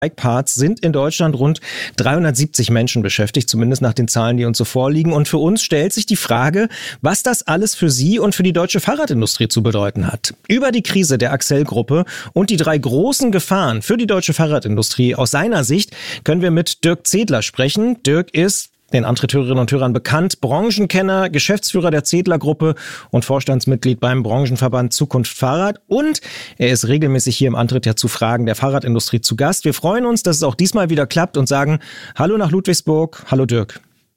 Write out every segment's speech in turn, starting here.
Bike-Parts sind in Deutschland rund 370 Menschen beschäftigt, zumindest nach den Zahlen, die uns so vorliegen. Und für uns stellt sich die Frage, was das alles für Sie und für die deutsche Fahrradindustrie zu bedeuten hat. Über die Krise der Accell-Gruppe und die 3 großen Gefahren für die deutsche Fahrradindustrie aus seiner Sicht können wir mit Dirk Zedler sprechen. Dirk ist den Antritt-Hörerinnen und Hörern bekannt, Branchenkenner, Geschäftsführer der Zedler-Gruppe und Vorstandsmitglied beim Branchenverband Zukunft Fahrrad. Und er ist regelmäßig hier im Antritt ja zu Fragen der Fahrradindustrie zu Gast. Wir freuen uns, dass es auch diesmal wieder klappt und sagen Hallo nach Ludwigsburg. Hallo Dirk.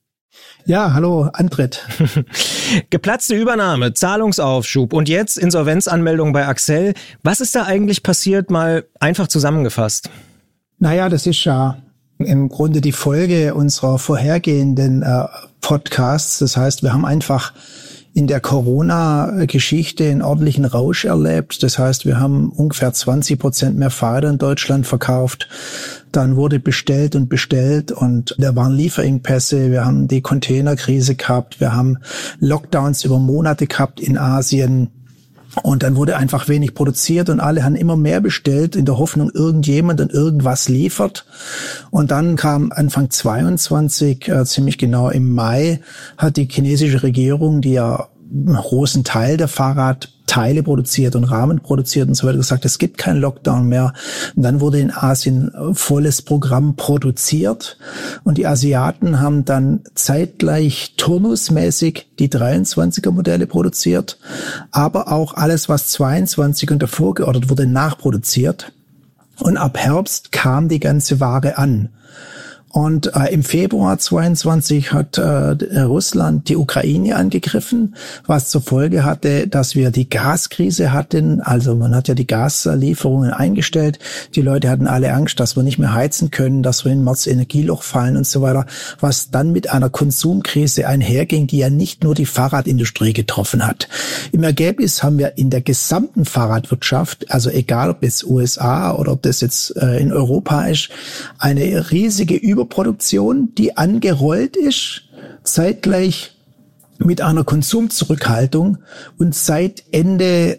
Ja, hallo Antritt. Geplatzte Übernahme, Zahlungsaufschub und jetzt Insolvenzanmeldung bei Accell. Was ist da eigentlich passiert, mal einfach zusammengefasst? Naja, das ist ja im Grunde die Folge unserer vorhergehenden Podcasts. Das heißt, wir haben einfach in der Corona-Geschichte einen ordentlichen Rausch erlebt. Das heißt, wir haben ungefähr 20% mehr Fahrräder in Deutschland verkauft. Dann wurde bestellt und da waren Lieferengpässe. Wir haben die Containerkrise gehabt. Wir haben Lockdowns über Monate gehabt in Asien. Und dann wurde einfach wenig produziert und alle haben immer mehr bestellt in der Hoffnung, irgendjemand und irgendwas liefert. Und dann kam Anfang 22, ziemlich genau im Mai, hat die chinesische Regierung, die ja einen großen Teil der Fahrradteile produziert und Rahmen produziert und so weiter, gesagt, es gibt keinen Lockdown mehr. Und dann wurde in Asien volles Programm produziert und die Asiaten haben dann zeitgleich turnusmäßig die 23er Modelle produziert, aber auch alles, was 22 und davor geordert wurde, nachproduziert. Und ab Herbst kam die ganze Ware an. Und im Februar 22 hat Russland die Ukraine angegriffen, was zur Folge hatte, dass wir die Gaskrise hatten. Also man hat ja die Gaslieferungen eingestellt. Die Leute hatten alle Angst, dass wir nicht mehr heizen können, dass wir in März Energieloch fallen und so weiter. Was dann mit einer Konsumkrise einherging, die ja nicht nur die Fahrradindustrie getroffen hat. Im Ergebnis haben wir in der gesamten Fahrradwirtschaft, also egal ob es USA oder ob das jetzt in Europa ist, eine riesige Überproduktion, die angerollt ist, zeitgleich mit einer Konsumzurückhaltung. Und seit Ende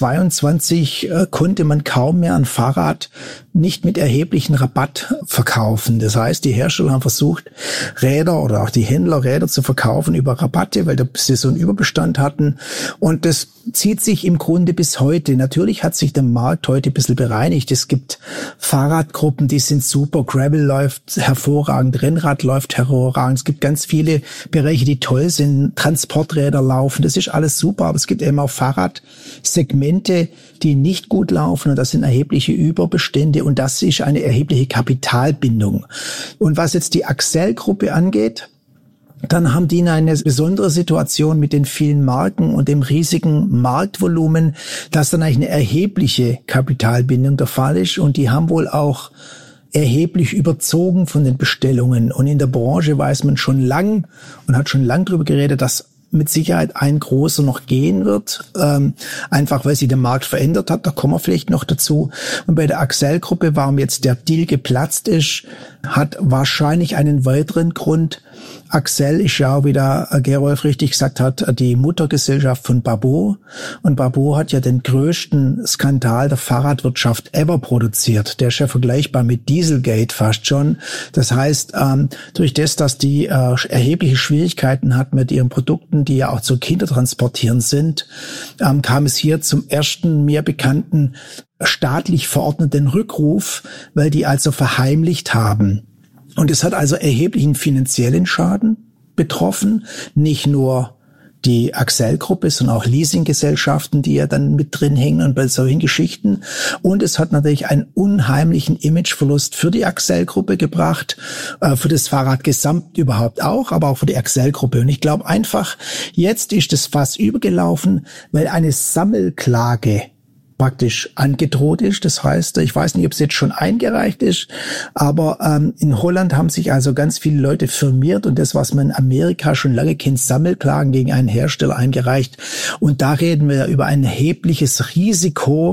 22 konnte man kaum mehr ein Fahrrad nicht mit erheblichen Rabatt verkaufen. Das heißt, die Hersteller haben versucht, Räder oder auch die Händler Räder zu verkaufen über Rabatte, weil sie so einen Überbestand hatten. Und das zieht sich im Grunde bis heute. Natürlich hat sich der Markt heute ein bisschen bereinigt. Es gibt Fahrradgruppen, die sind super. Gravel läuft hervorragend, Rennrad läuft hervorragend. Es gibt ganz viele Bereiche, die toll sind. Transporträder laufen, das ist alles super. Aber es gibt eben auch Fahrradsegmente, die nicht gut laufen. Und das sind erhebliche Überbestände. Und das ist eine erhebliche Kapitalbindung. Und was jetzt die Accell-Gruppe angeht, dann haben die eine besondere Situation mit den vielen Marken und dem riesigen Marktvolumen, dass dann eigentlich eine erhebliche Kapitalbindung der Fall ist. Und die haben wohl auch erheblich überzogen von den Bestellungen. Und in der Branche weiß man schon lang und hat schon lang darüber geredet, dass mit Sicherheit ein großer noch gehen wird, einfach weil sich der Markt verändert hat, da kommen wir vielleicht noch dazu. Und bei der Accell-Gruppe, warum jetzt der Deal geplatzt ist, hat wahrscheinlich einen weiteren Grund. Accell ist ja auch, wie der Gerolf richtig gesagt hat, die Muttergesellschaft von Babbo. Und Babbo hat ja den größten Skandal der Fahrradwirtschaft ever produziert. Der ist ja vergleichbar mit Dieselgate fast schon. Das heißt, durch das, dass die erhebliche Schwierigkeiten hat mit ihren Produkten, die ja auch zu Kindertransportieren sind, kam es hier zum ersten mir bekannten staatlich verordneten Rückruf, weil die also verheimlicht haben. Und es hat also erheblichen finanziellen Schaden betroffen, nicht nur die Accell-Gruppe, sondern auch Leasinggesellschaften, die ja dann mit drin hängen und bei solchen Geschichten. Und es hat natürlich einen unheimlichen Imageverlust für die Accell-Gruppe gebracht, für das Fahrrad gesamt überhaupt auch, aber auch für die Accell-Gruppe. Und ich glaube einfach, jetzt ist das Fass übergelaufen, weil eine Sammelklage praktisch angedroht ist. Das heißt, ich weiß nicht, ob es jetzt schon eingereicht ist, aber in Holland haben sich also ganz viele Leute firmiert und das, was man in Amerika schon lange kennt, Sammelklagen gegen einen Hersteller eingereicht. Und da reden wir über ein erhebliches Risiko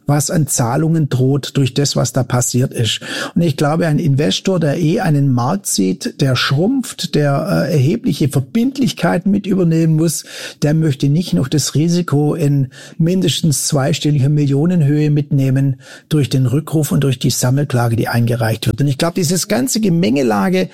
was an Zahlungen droht durch das, was da passiert ist. Und ich glaube, ein Investor, der einen Markt sieht, der schrumpft, der erhebliche Verbindlichkeiten mit übernehmen muss, der möchte nicht noch das Risiko in mindestens zweistelliger Millionenhöhe mitnehmen durch den Rückruf und durch die Sammelklage, die eingereicht wird. Und ich glaube, dieses ganze Gemengelage,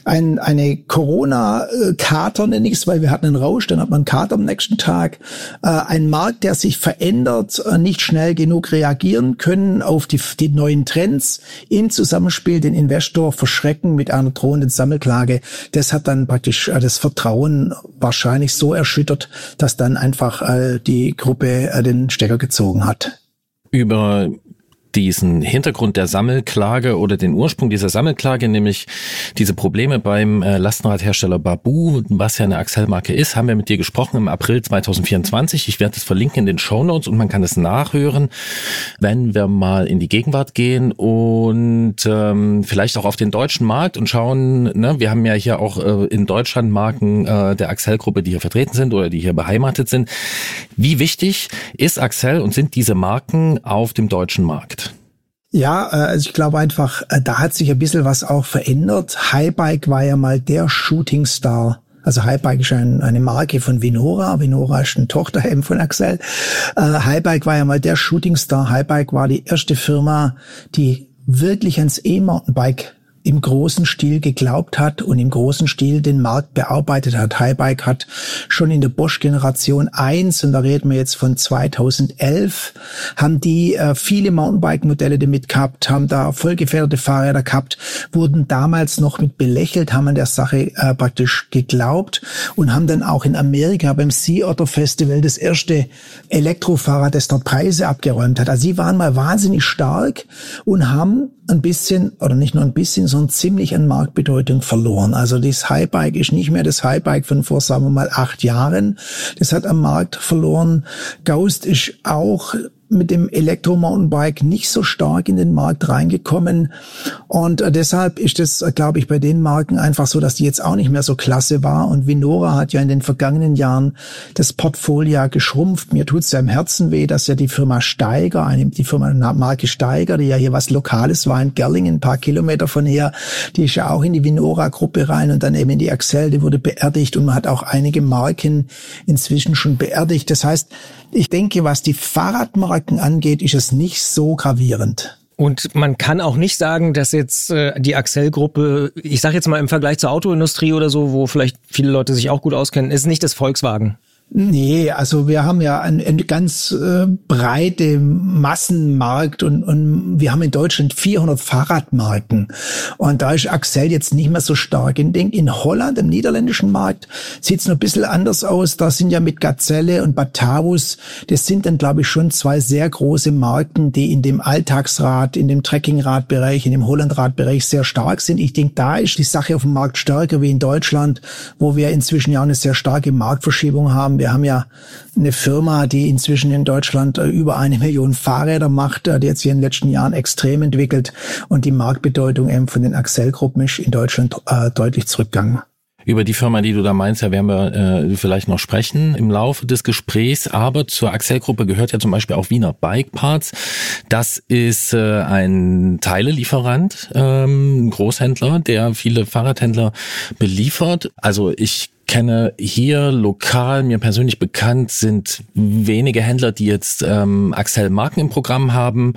eine Corona-Kater nenne ich es, weil wir hatten einen Rausch, dann hat man einen Kater am nächsten Tag. Ein Markt, der sich verändert, nicht schnell genug reagieren können auf die neuen Trends, im Zusammenspiel den Investor verschrecken mit einer drohenden Sammelklage. Das hat dann praktisch das Vertrauen wahrscheinlich so erschüttert, dass dann einfach die Gruppe den Stecker gezogen hat. Über diesen Hintergrund der Sammelklage oder den Ursprung dieser Sammelklage, nämlich diese Probleme beim Lastenradhersteller Baboo, was ja eine Accel-Marke ist, haben wir mit dir gesprochen im April 2024. Ich werde das verlinken in den Shownotes und man kann es nachhören, wenn wir mal in die Gegenwart gehen und vielleicht auch auf den deutschen Markt und schauen, ne, wir haben ja hier auch in Deutschland Marken der Accel-Gruppe, die hier vertreten sind oder die hier beheimatet sind. Wie wichtig ist Accel und sind diese Marken auf dem deutschen Markt? Ja, also ich glaube einfach, da hat sich ein bisschen was auch verändert. Highbike war ja mal der Shootingstar. Also Highbike ist eine Marke von Vinora. Vinora ist eine Tochter eben von Accel. Highbike war ja mal der Shootingstar. Highbike war die erste Firma, die wirklich ans E-Mountainbike im großen Stil geglaubt hat und im großen Stil den Markt bearbeitet hat. Highbike hat schon in der Bosch-Generation 1, und da reden wir jetzt von 2011, haben die viele Mountainbike-Modelle damit gehabt, haben da vollgefederte Fahrräder gehabt, wurden damals noch mit belächelt, haben an der Sache praktisch geglaubt und haben dann auch in Amerika beim Sea Otter Festival das erste Elektrofahrrad, das dort Preise abgeräumt hat. Also sie waren mal wahnsinnig stark und haben ein bisschen, oder nicht nur ein bisschen, sondern ziemlich an Marktbedeutung verloren. Also das Highbike ist nicht mehr das Highbike von vor, sagen wir mal, 8 Jahren. Das hat am Markt verloren. Ghost ist auch mit dem Elektro-Mountainbike nicht so stark in den Markt reingekommen. Und deshalb ist es, glaube ich, bei den Marken einfach so, dass die jetzt auch nicht mehr so klasse war. Und Vinora hat ja in den vergangenen Jahren das Portfolio geschrumpft. Mir tut's ja im Herzen weh, dass ja die Firma Steiger, die Firma Marke Steiger, die ja hier was Lokales war in Gerlingen, ein paar Kilometer von hier, die ist ja auch in die Vinora-Gruppe rein und dann eben in die Accel, die wurde beerdigt und man hat auch einige Marken inzwischen schon beerdigt. Das heißt, ich denke, was die Fahrradmarken angeht, ist es nicht so gravierend. Und man kann auch nicht sagen, dass jetzt die Accel-Gruppe, ich sage jetzt mal im Vergleich zur Autoindustrie oder so, wo vielleicht viele Leute sich auch gut auskennen, ist nicht das Volkswagen. Nee, also wir haben ja eine ganz breite Massenmarkt und wir haben in Deutschland 400 Fahrradmarken und da ist Accel jetzt nicht mehr so stark. Ich denke, in Holland, im niederländischen Markt, sieht's noch ein bisschen anders aus. Da sind ja mit Gazelle und Batavus, das sind dann, glaube ich, schon 2 sehr große Marken, die in dem Alltagsrad, in dem Trekkingradbereich, in dem Hollandradbereich sehr stark sind. Ich denke, da ist die Sache auf dem Markt stärker wie in Deutschland, wo wir inzwischen ja eine sehr starke Marktverschiebung haben. Wir haben ja eine Firma, die inzwischen in Deutschland über 1 Million Fahrräder macht, die jetzt hier in den letzten Jahren extrem entwickelt und die Marktbedeutung eben von den Accel-Gruppen ist in Deutschland deutlich zurückgegangen. Über die Firma, die du da meinst, ja, werden wir vielleicht noch sprechen im Laufe des Gesprächs. Aber zur Accel-Gruppe gehört ja zum Beispiel auch Wiener Bike Parts. Das ist ein Teilelieferant, ein Großhändler, der viele Fahrradhändler beliefert. Also ich kenne hier lokal, mir persönlich bekannt, sind wenige Händler, die jetzt Accel-Marken im Programm haben,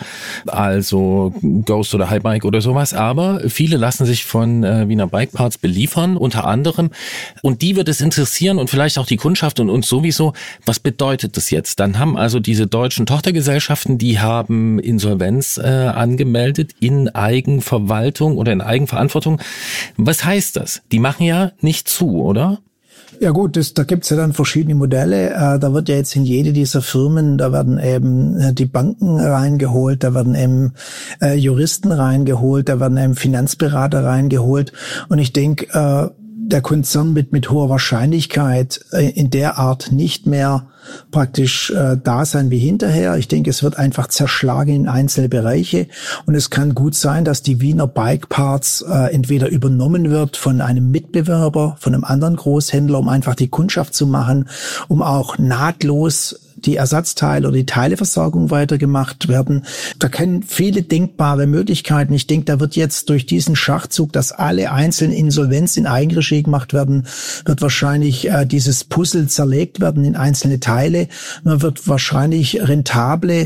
also Ghost oder Highbike oder sowas, aber viele lassen sich von Wiener Bike Parts beliefern, unter anderem, und die wird es interessieren und vielleicht auch die Kundschaft und uns sowieso, was bedeutet das jetzt? Dann haben also diese deutschen Tochtergesellschaften, die haben Insolvenz angemeldet in Eigenverwaltung oder in Eigenverantwortung. Was heißt das? Die machen ja nicht zu, oder? Ja gut, da gibt's ja dann verschiedene Modelle. Da wird ja jetzt in jede dieser Firmen, da werden eben die Banken reingeholt, da werden eben Juristen reingeholt, da werden eben Finanzberater reingeholt. Und ich denke, der Konzern wird mit hoher Wahrscheinlichkeit in der Art nicht mehr praktisch da sein wie hinterher. Ich denke, es wird einfach zerschlagen in einzelne Bereiche und es kann gut sein, dass die Wiener Bike Parts entweder übernommen wird von einem Mitbewerber, von einem anderen Großhändler, um einfach die Kundschaft zu machen, um auch nahtlos die Ersatzteile oder die Teileversorgung weitergemacht werden. Da können viele denkbare Möglichkeiten. Ich denke, da wird jetzt durch diesen Schachzug, dass alle einzelnen Insolvenz in Eigenregie gemacht werden, wird wahrscheinlich dieses Puzzle zerlegt werden in einzelne Teile. Man wird wahrscheinlich rentable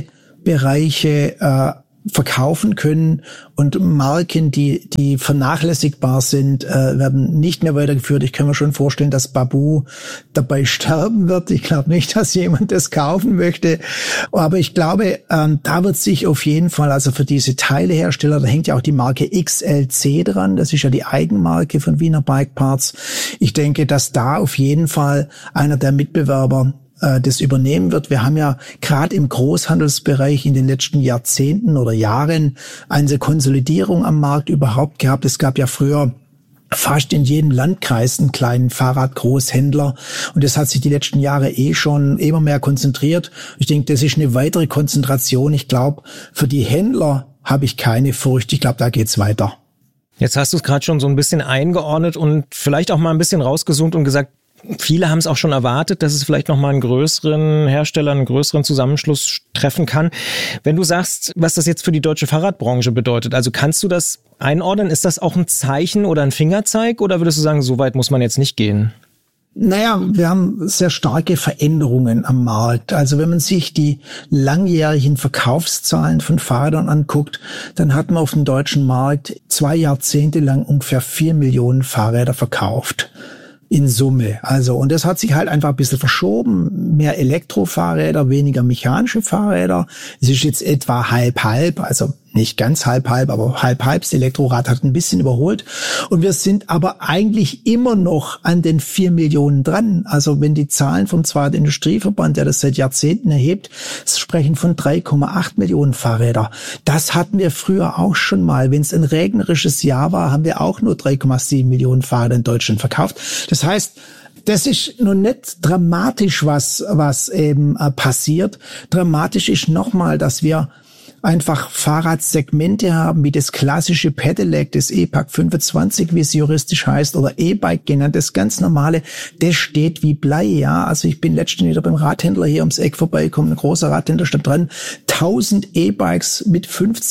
Bereiche verkaufen können und Marken, die vernachlässigbar sind, werden nicht mehr weitergeführt. Ich kann mir schon vorstellen, dass Babou dabei sterben wird. Ich glaube nicht, dass jemand das kaufen möchte. Aber ich glaube, da wird sich auf jeden Fall, also für diese Teilehersteller, da hängt ja auch die Marke XLC dran. Das ist ja die Eigenmarke von Wiener Bike Parts. Ich denke, dass da auf jeden Fall einer der Mitbewerber das übernehmen wird. Wir haben ja gerade im Großhandelsbereich in den letzten Jahrzehnten oder Jahren eine Konsolidierung am Markt überhaupt gehabt. Es gab ja früher fast in jedem Landkreis einen kleinen Fahrradgroßhändler und das hat sich die letzten Jahre schon immer mehr konzentriert. Ich denke, das ist eine weitere Konzentration. Ich glaube, für die Händler habe ich keine Furcht. Ich glaube, da geht's weiter. Jetzt hast du es gerade schon so ein bisschen eingeordnet und vielleicht auch mal ein bisschen rausgezoomt und gesagt, viele haben es auch schon erwartet, dass es vielleicht nochmal einen größeren Hersteller, einen größeren Zusammenschluss treffen kann. Wenn du sagst, was das jetzt für die deutsche Fahrradbranche bedeutet, also kannst du das einordnen? Ist das auch ein Zeichen oder ein Fingerzeig oder würdest du sagen, so weit muss man jetzt nicht gehen? Naja, wir haben sehr starke Veränderungen am Markt. Also wenn man sich die langjährigen Verkaufszahlen von Fahrrädern anguckt, dann hat man auf dem deutschen Markt 2 Jahrzehnte lang ungefähr 4 Millionen Fahrräder verkauft. In Summe. Also, und das hat sich halt einfach ein bisschen verschoben. Mehr Elektrofahrräder, weniger mechanische Fahrräder. Es ist jetzt etwa halb-halb, also nicht ganz halb-halb, aber halb-halb. Das Elektrorad hat ein bisschen überholt. Und wir sind aber eigentlich immer noch an den 4 Millionen dran. Also wenn die Zahlen vom Zweiten Industrieverband, der das seit Jahrzehnten erhebt, sprechen von 3,8 Millionen Fahrräder. Das hatten wir früher auch schon mal. Wenn es ein regnerisches Jahr war, haben wir auch nur 3,7 Millionen Fahrräder in Deutschland verkauft. Das heißt, das ist noch nicht dramatisch, was eben passiert. Dramatisch ist nochmal, dass wir einfach Fahrradsegmente haben, wie das klassische Pedelec, das E-Pack 25, wie es juristisch heißt, oder E-Bike genannt, das ganz normale, das steht wie Blei, ja. Also ich bin letztens wieder beim Radhändler hier ums Eck vorbeigekommen, ein großer Radhändler stand dran, 1000 E-Bikes mit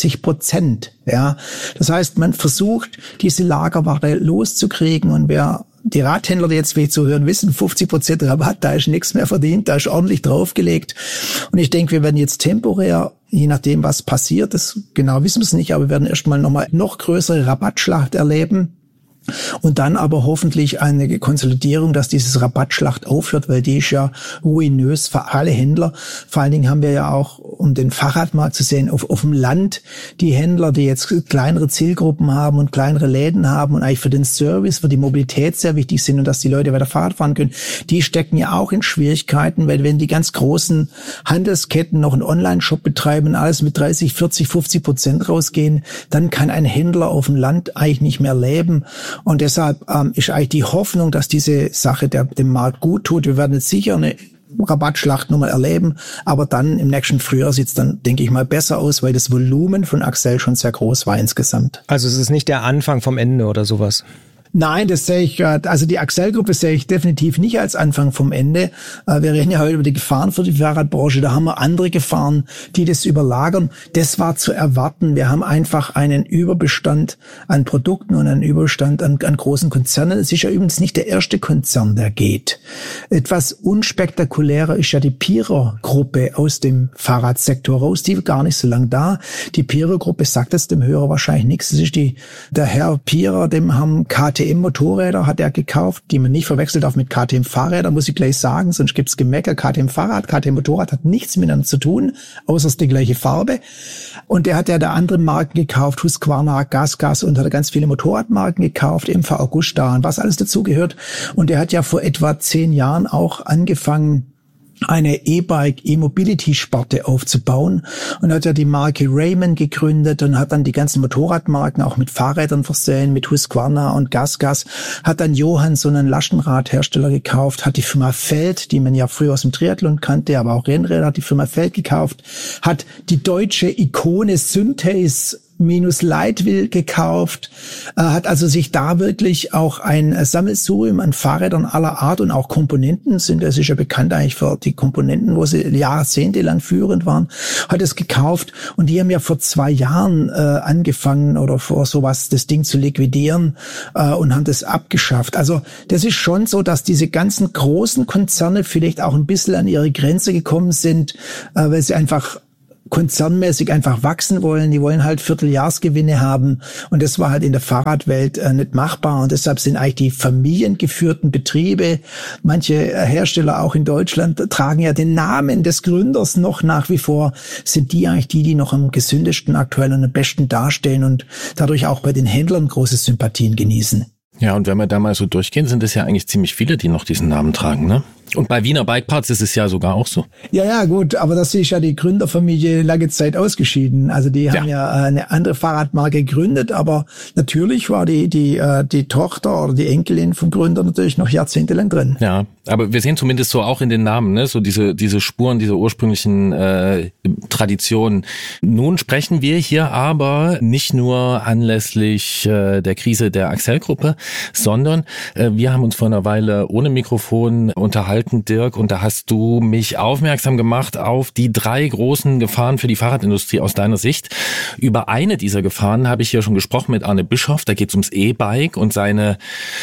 50%, ja. Das heißt, man versucht, diese Lagerware loszukriegen und wer die Radhändler, die jetzt vielleicht zuhören, wissen, 50% Rabatt, da ist nichts mehr verdient, da ist ordentlich draufgelegt. Und ich denke, wir werden jetzt temporär, je nachdem, was passiert, das genau wissen wir es nicht, aber wir werden erstmal noch größere Rabattschlacht erleben. Und dann aber hoffentlich eine Konsolidierung, dass dieses Rabattschlacht aufhört, weil die ist ja ruinös für alle Händler. Vor allen Dingen haben wir ja auch, um den Fahrradmarkt zu sehen, auf dem Land die Händler, die jetzt kleinere Zielgruppen haben und kleinere Läden haben und eigentlich für den Service, für die Mobilität sehr wichtig sind und dass die Leute weiter Fahrrad fahren können, die stecken ja auch in Schwierigkeiten, weil wenn die ganz großen Handelsketten noch einen Online-Shop betreiben und alles mit 30, 40, 50% rausgehen, dann kann ein Händler auf dem Land eigentlich nicht mehr leben. Und deshalb ist eigentlich die Hoffnung, dass diese Sache dem Markt gut tut. Wir werden jetzt sicher eine Rabattschlacht nochmal erleben, aber dann im nächsten Frühjahr sieht es dann, denke ich mal, besser aus, weil das Volumen von Accell schon sehr groß war insgesamt. Also es ist nicht der Anfang vom Ende oder sowas? Nein, das sehe ich, also die Accell-Gruppe sehe ich definitiv nicht als Anfang vom Ende. Wir reden ja heute über die Gefahren für die Fahrradbranche. Da haben wir andere Gefahren, die das überlagern. Das war zu erwarten. Wir haben einfach einen Überbestand an Produkten und einen Überbestand an großen Konzernen. Es ist ja übrigens nicht der erste Konzern, der geht. Etwas unspektakulärer ist ja die Pierer-Gruppe aus dem Fahrradsektor raus. Die war gar nicht so lange da. Die Pierer-Gruppe sagt es dem Hörer wahrscheinlich nichts. Das ist der Herr Pierer, dem haben KTM-Motorräder hat er gekauft, die man nicht verwechselt darf mit KTM-Fahrrädern, muss ich gleich sagen, sonst gibt's Gemecker. KTM-Fahrrad, KTM-Motorrad hat nichts miteinander zu tun, außer es ist die gleiche Farbe. Und der hat ja da andere Marken gekauft, Husqvarna, GasGas und hat ganz viele Motorradmarken gekauft, MV Augusta und was alles dazugehört. Und der hat ja vor etwa 10 Jahren auch angefangen, eine E-Bike-E-Mobility-Sparte aufzubauen und hat ja die Marke Raymond gegründet und hat dann die ganzen Motorradmarken auch mit Fahrrädern versehen, mit Husqvarna und GasGas, hat dann Johansson, einen Lastenradhersteller, gekauft, hat die Firma Feld, die man ja früher aus dem Triathlon kannte, aber auch Rennräder, hat die Firma Feld gekauft, hat die deutsche Ikone Synthes Leitwill gekauft, hat also sich da wirklich auch ein Sammelsurium an Fahrrädern aller Art und auch Komponenten, das ist ja bekannt eigentlich für die Komponenten, wo sie jahrzehntelang führend waren, hat es gekauft und die haben ja vor 2 Jahren angefangen oder vor sowas das Ding zu liquidieren und haben das abgeschafft. Also das ist schon so, dass diese ganzen großen Konzerne vielleicht auch ein bisschen an ihre Grenze gekommen sind, weil sie einfach konzernmäßig einfach wachsen wollen. Die wollen halt Vierteljahresgewinne haben und das war halt in der Fahrradwelt nicht machbar und deshalb sind eigentlich die familiengeführten Betriebe, manche Hersteller auch in Deutschland tragen ja den Namen des Gründers noch nach wie vor, sind die eigentlich die noch am gesündesten aktuell und am besten dastehen und dadurch auch bei den Händlern große Sympathien genießen. Ja, und wenn wir da mal so durchgehen, sind es ja eigentlich ziemlich viele, die noch diesen Namen tragen, ne? Und bei Wiener Bike Parts ist es ja sogar auch so. Ja, gut, aber das ist ja die Gründerfamilie lange Zeit ausgeschieden. Also die haben ja eine andere Fahrradmarke gegründet, aber natürlich war die Tochter oder die Enkelin vom Gründer natürlich noch jahrzehntelang drin. Ja, aber wir sehen zumindest so auch in den Namen, ne, so diese Spuren, diese ursprünglichen Traditionen. Nun sprechen wir hier aber nicht nur anlässlich der Krise der Accell-Gruppe, sondern wir haben uns vor einer Weile ohne Mikrofon unterhalten, Dirk, und da hast du mich aufmerksam gemacht auf die 3 großen Gefahren für die Fahrradindustrie aus deiner Sicht. Über eine dieser Gefahren habe ich hier schon gesprochen mit Arne Bischoff. Da geht es ums E-Bike und seine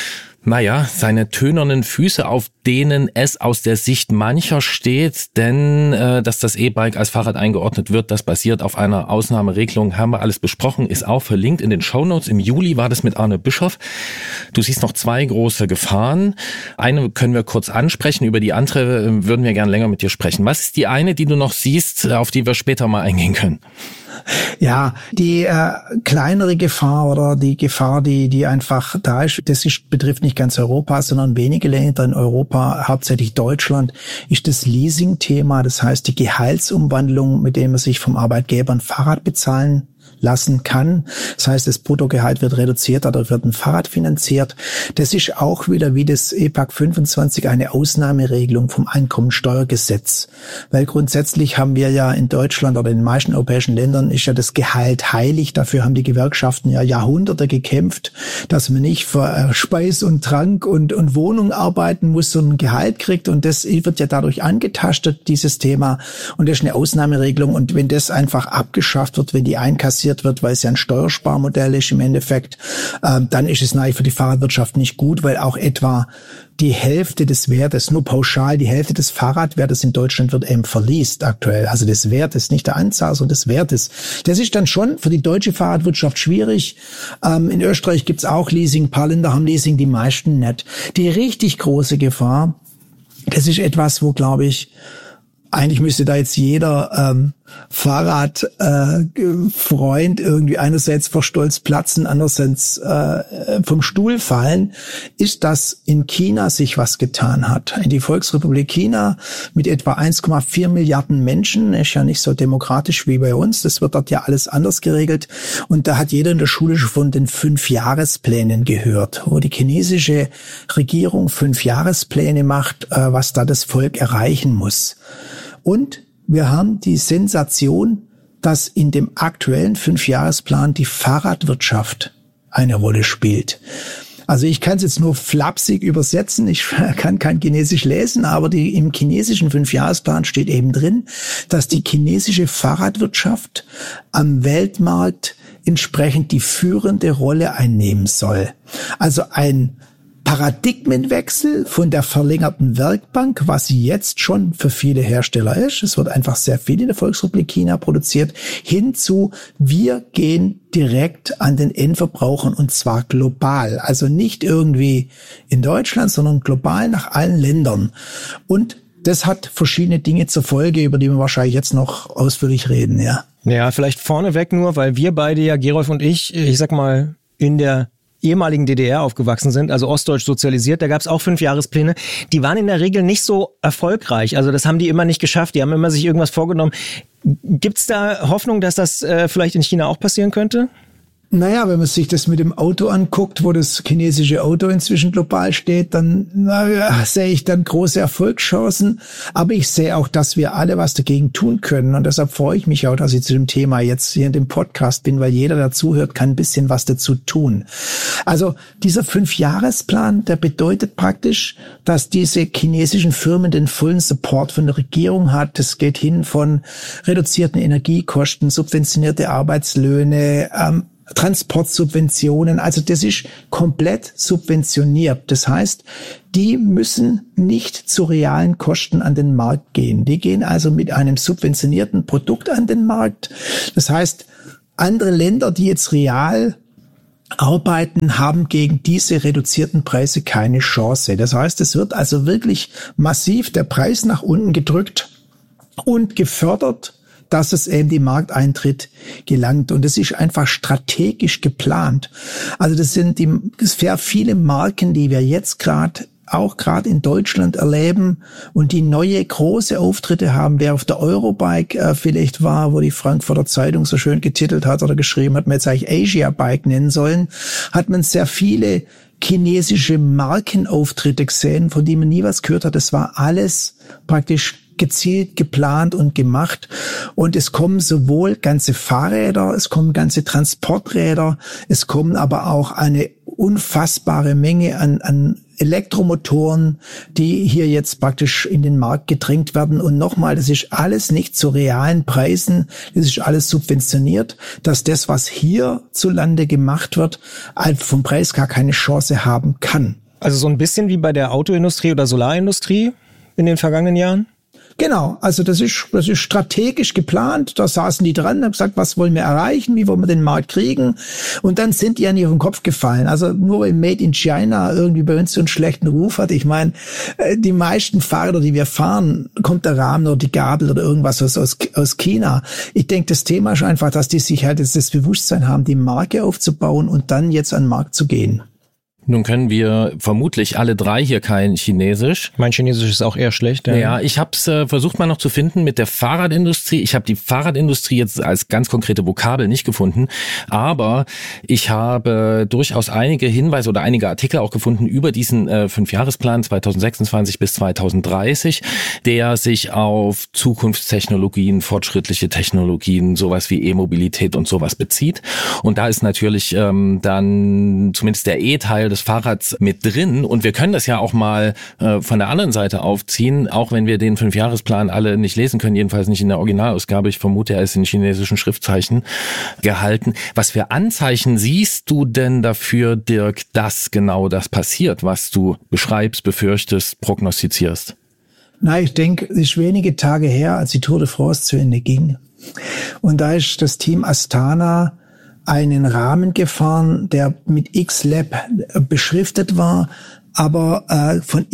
tönernen Füße, auf denen es aus der Sicht mancher steht, denn dass das E-Bike als Fahrrad eingeordnet wird, das basiert auf einer Ausnahmeregelung, haben wir alles besprochen, ist auch verlinkt in den Shownotes. Im Juli war das mit Arne Bischoff. Du siehst noch 2 große Gefahren. Eine können wir kurz ansprechen, über die andere würden wir gern länger mit dir sprechen. Was ist die eine, die du noch siehst, auf die wir später mal eingehen können? Ja, die kleinere Gefahr oder die Gefahr, die einfach da ist, betrifft nicht ganz Europa, sondern wenige Länder in Europa, hauptsächlich Deutschland, ist das Leasing-Thema. Das heißt, die Gehaltsumwandlung, mit dem man sich vom Arbeitgeber ein Fahrrad bezahlen lassen kann. Das heißt, das Bruttogehalt wird reduziert oder wird ein Fahrrad finanziert. Das ist auch wieder wie das EPAG 25 eine Ausnahmeregelung vom Einkommensteuergesetz. Weil grundsätzlich haben wir ja in Deutschland oder in den meisten europäischen Ländern ist ja das Gehalt heilig. Dafür haben die Gewerkschaften ja Jahrhunderte gekämpft, dass man nicht für Speis und Trank und Wohnung arbeiten muss, sondern Gehalt kriegt. Und das wird ja dadurch angetastet, dieses Thema. Und das ist eine Ausnahmeregelung. Und wenn das einfach abgeschafft wird, wenn die einkassiert wird, weil es ja ein Steuersparmodell ist im Endeffekt, dann ist es natürlich für die Fahrradwirtschaft nicht gut, weil auch etwa die Hälfte des Wertes, nur pauschal die Hälfte des Fahrradwertes in Deutschland wird eben verleast aktuell. Also des Wertes, nicht der Anzahl, sondern des Wertes. Das ist dann schon für die deutsche Fahrradwirtschaft schwierig. In Österreich gibt's auch Leasing, ein paar Länder haben Leasing, die meisten nicht. Die richtig große Gefahr, das ist etwas, wo, glaube ich, eigentlich müsste da jetzt jeder Fahrradfreund irgendwie einerseits vor Stolz platzen, andererseits vom Stuhl fallen, ist, dass in China sich was getan hat. In die Volksrepublik China mit etwa 1,4 Milliarden Menschen, ist ja nicht so demokratisch wie bei uns, das wird dort ja alles anders geregelt. Und da hat jeder in der Schule schon von den 5-Jahresplänen gehört, wo die chinesische Regierung 5-Jahrespläne macht, was da das Volk erreichen muss. Und wir haben die Sensation, dass in dem aktuellen 5-Jahresplan die Fahrradwirtschaft eine Rolle spielt. Also ich kann es jetzt nur flapsig übersetzen, ich kann kein Chinesisch lesen, aber im chinesischen 5-Jahresplan steht eben drin, dass die chinesische Fahrradwirtschaft am Weltmarkt entsprechend die führende Rolle einnehmen soll. Also ein Paradigmenwechsel von der verlängerten Werkbank, was sie jetzt schon für viele Hersteller ist. Es wird einfach sehr viel in der Volksrepublik China produziert, hin zu, wir gehen direkt an den Endverbrauchern und zwar global. Also nicht irgendwie in Deutschland, sondern global nach allen Ländern. Und das hat verschiedene Dinge zur Folge, über die wir wahrscheinlich jetzt noch ausführlich reden, ja. Ja, vielleicht vorneweg nur, weil wir beide ja, Gerolf und ich sag mal, in der ehemaligen DDR aufgewachsen sind, also ostdeutsch sozialisiert, da gab es auch 5-Jahrespläne. Die waren in der Regel nicht so erfolgreich. Also das haben die immer nicht geschafft. Die haben immer sich irgendwas vorgenommen. Gibt's da Hoffnung, dass das vielleicht in China auch passieren könnte? Naja, wenn man sich das mit dem Auto anguckt, wo das chinesische Auto inzwischen global steht, dann sehe ich dann große Erfolgschancen. Aber ich sehe auch, dass wir alle was dagegen tun können. Und deshalb freue ich mich auch, dass ich zu dem Thema jetzt hier in dem Podcast bin, weil jeder, der zuhört, kann ein bisschen was dazu tun. Also dieser 5-Jahresplan, der bedeutet praktisch, dass diese chinesischen Firmen den vollen Support von der Regierung hat. Es geht hin von reduzierten Energiekosten, subventionierte Arbeitslöhne, Transportsubventionen, also das ist komplett subventioniert. Das heißt, die müssen nicht zu realen Kosten an den Markt gehen. Die gehen also mit einem subventionierten Produkt an den Markt. Das heißt, andere Länder, die jetzt real arbeiten, haben gegen diese reduzierten Preise keine Chance. Das heißt, es wird also wirklich massiv der Preis nach unten gedrückt und gefördert, dass es eben die Markteintritt gelangt. Und es ist einfach strategisch geplant. Also das sind sehr viele Marken, die wir jetzt gerade in Deutschland erleben und die neue große Auftritte haben. Wer auf der Eurobike vielleicht war, wo die Frankfurter Zeitung so schön getitelt hat oder geschrieben hat, man jetzt eigentlich Asia Bike nennen sollen, hat man sehr viele chinesische Markenauftritte gesehen, von denen man nie was gehört hat. Das war alles praktisch gezielt geplant und gemacht. Und es kommen sowohl ganze Fahrräder, es kommen ganze Transporträder, es kommen aber auch eine unfassbare Menge an Elektromotoren, die hier jetzt praktisch in den Markt gedrängt werden. Und nochmal, das ist alles nicht zu realen Preisen, das ist alles subventioniert, dass das, was hierzulande gemacht wird, vom Preis gar keine Chance haben kann. Also so ein bisschen wie bei der Autoindustrie oder Solarindustrie in den vergangenen Jahren? Genau, also das ist strategisch geplant. Da saßen die dran, haben gesagt, was wollen wir erreichen, wie wollen wir den Markt kriegen? Und dann sind die ja nicht auf den Kopf gefallen. Also nur weil Made in China irgendwie bei uns so einen schlechten Ruf hat. Ich meine, die meisten Fahrräder, die wir fahren, kommt der Rahmen oder die Gabel oder irgendwas aus China. Ich denke, das Thema ist einfach, dass die sich halt jetzt das Bewusstsein haben, die Marke aufzubauen und dann jetzt an den Markt zu gehen. Nun können wir vermutlich alle drei hier kein Chinesisch. Mein Chinesisch ist auch eher schlecht. Ja, ich habe es versucht mal noch zu finden mit der Fahrradindustrie. Ich habe die Fahrradindustrie jetzt als ganz konkrete Vokabel nicht gefunden, aber ich habe durchaus einige Hinweise oder einige Artikel auch gefunden über diesen 5-Jahresplan 2026 bis 2030, der sich auf Zukunftstechnologien, fortschrittliche Technologien, sowas wie E-Mobilität und sowas bezieht. Und da ist natürlich dann zumindest der E-Teil des Fahrrads mit drin und wir können das ja auch mal von der anderen Seite aufziehen, auch wenn wir den 5-Jahresplan alle nicht lesen können, jedenfalls nicht in der Originalausgabe. Ich vermute, er ist in chinesischen Schriftzeichen gehalten. Was für Anzeichen siehst du denn dafür, Dirk, dass genau das passiert, was du beschreibst, befürchtest, prognostizierst? Na, ich denke, es ist wenige Tage her, als die Tour de France zu Ende ging. Und da ist das Team Astana einen Rahmen gefahren, der mit X-Lab beschriftet war, aber von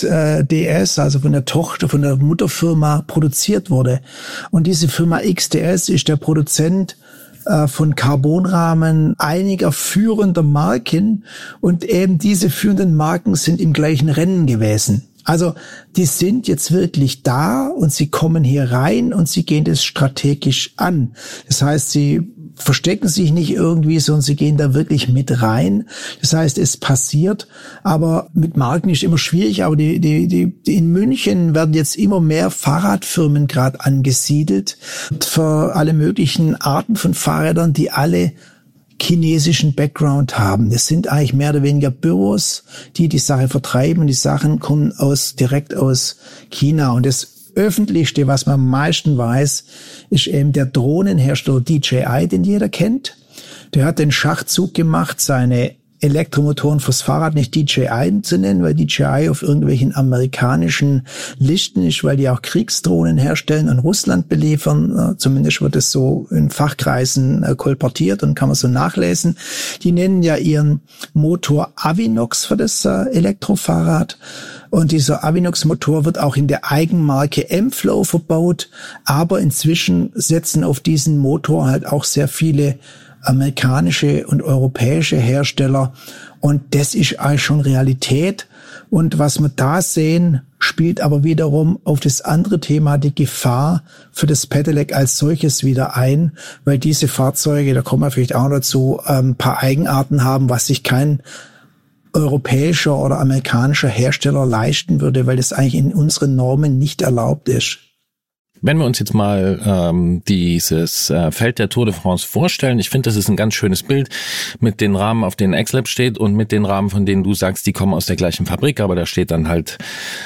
XDS, also von der Tochter, von der Mutterfirma produziert wurde. Und diese Firma XDS ist der Produzent von Carbonrahmen einiger führender Marken und eben diese führenden Marken sind im gleichen Rennen gewesen. Also die sind jetzt wirklich da und sie kommen hier rein und sie gehen das strategisch an. Das heißt, sie verstecken sich nicht irgendwie, sondern sie gehen da wirklich mit rein. Das heißt, es passiert, aber mit Marken ist immer schwierig, aber die in München werden jetzt immer mehr Fahrradfirmen gerade angesiedelt für alle möglichen Arten von Fahrrädern, die alle chinesischen Background haben. Das sind eigentlich mehr oder weniger Büros, die Sache vertreiben. Die Sachen kommen direkt aus China. Und das Öffentlichste, was man am meisten weiß, ist eben der Drohnenhersteller DJI, den jeder kennt. Der hat den Schachzug gemacht, seine Elektromotoren fürs Fahrrad nicht DJI zu nennen, weil DJI auf irgendwelchen amerikanischen Listen ist, weil die auch Kriegsdrohnen herstellen und Russland beliefern. Zumindest wird es so in Fachkreisen kolportiert und kann man so nachlesen. Die nennen ja ihren Motor Avinox für das Elektrofahrrad. Und dieser Avinox-Motor wird auch in der Eigenmarke M-Flow verbaut. Aber inzwischen setzen auf diesen Motor halt auch sehr viele amerikanische und europäische Hersteller. Und das ist eigentlich schon Realität. Und was wir da sehen, spielt aber wiederum auf das andere Thema, die Gefahr für das Pedelec als solches wieder ein, weil diese Fahrzeuge, da kommen wir vielleicht auch dazu, ein paar Eigenarten haben, was sich kein europäischer oder amerikanischer Hersteller leisten würde, weil das eigentlich in unseren Normen nicht erlaubt ist. Wenn wir uns jetzt mal dieses Feld der Tour de France vorstellen, ich finde, das ist ein ganz schönes Bild mit den Rahmen, auf denen X-Lab steht und mit den Rahmen, von denen du sagst, die kommen aus der gleichen Fabrik, aber da steht dann halt,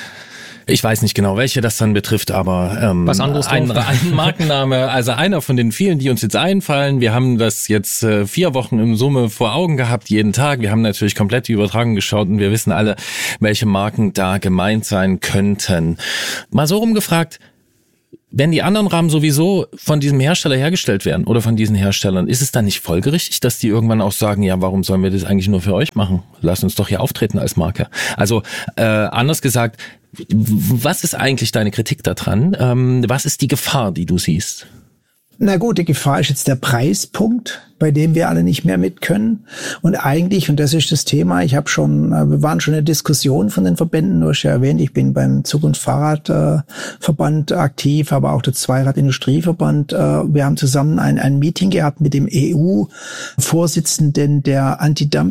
ich weiß nicht genau, welche das dann betrifft, aber was anderes ein Markenname, also einer von den vielen, die uns jetzt einfallen. Wir haben das jetzt 4 Wochen in Summe vor Augen gehabt, jeden Tag. Wir haben natürlich komplett die Übertragung geschaut und wir wissen alle, welche Marken da gemeint sein könnten. Mal so rumgefragt, wenn die anderen Rahmen sowieso von diesem Hersteller hergestellt werden oder von diesen Herstellern, ist es dann nicht folgerichtig, dass die irgendwann auch sagen, ja, warum sollen wir das eigentlich nur für euch machen? Lass uns doch hier auftreten als Marke. Also anders gesagt, was ist eigentlich deine Kritik daran? Was ist die Gefahr, die du siehst? Na gut, die Gefahr ist jetzt der Preispunkt, bei dem wir alle nicht mehr mit können. Und eigentlich, und das ist das Thema, wir waren schon in der Diskussion von den Verbänden, du hast ja erwähnt, ich bin beim Zug- und Fahrradverband aktiv, aber auch der Zweiradindustrieverband. Wir haben zusammen ein Meeting gehabt mit dem EU-Vorsitzenden der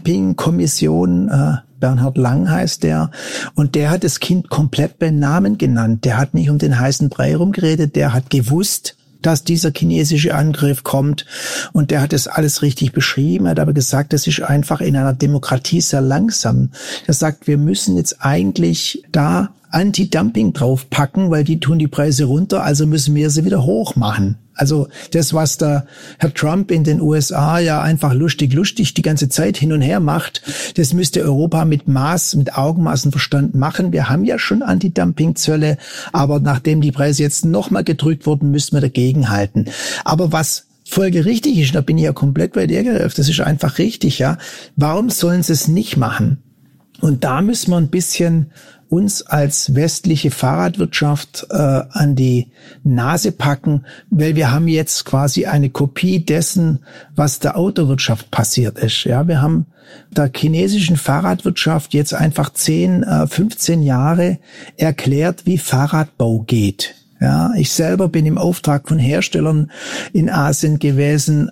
Anti-Dumping-Kommission, Bernhard Lang heißt der, und der hat das Kind komplett beim Namen genannt. Der hat nicht um den heißen Brei rumgeredet, der hat gewusst, dass dieser chinesische Angriff kommt, und der hat das alles richtig beschrieben. Er hat aber gesagt, das ist einfach in einer Demokratie sehr langsam. Er sagt, wir müssen jetzt eigentlich da Anti-Dumping draufpacken, weil die tun die Preise runter, also müssen wir sie wieder hoch machen. Also das, was der Herr Trump in den USA ja einfach lustig die ganze Zeit hin und her macht, das müsste Europa mit Augenmaß und Verstand machen. Wir haben ja schon Anti-Dumping-Zölle, aber nachdem die Preise jetzt nochmal gedrückt wurden, müssen wir dagegenhalten. Aber was folgerichtig ist, da bin ich ja komplett bei dir, Gerolf, das ist einfach richtig, ja. Warum sollen sie es nicht machen? Und da müssen wir ein bisschen uns als westliche Fahrradwirtschaft an die Nase packen, weil wir haben jetzt quasi eine Kopie dessen, was der Autowirtschaft passiert ist. Ja, wir haben der chinesischen Fahrradwirtschaft jetzt einfach 10, 15 Jahre erklärt, wie Fahrradbau geht. Ja, ich selber bin im Auftrag von Herstellern in Asien gewesen.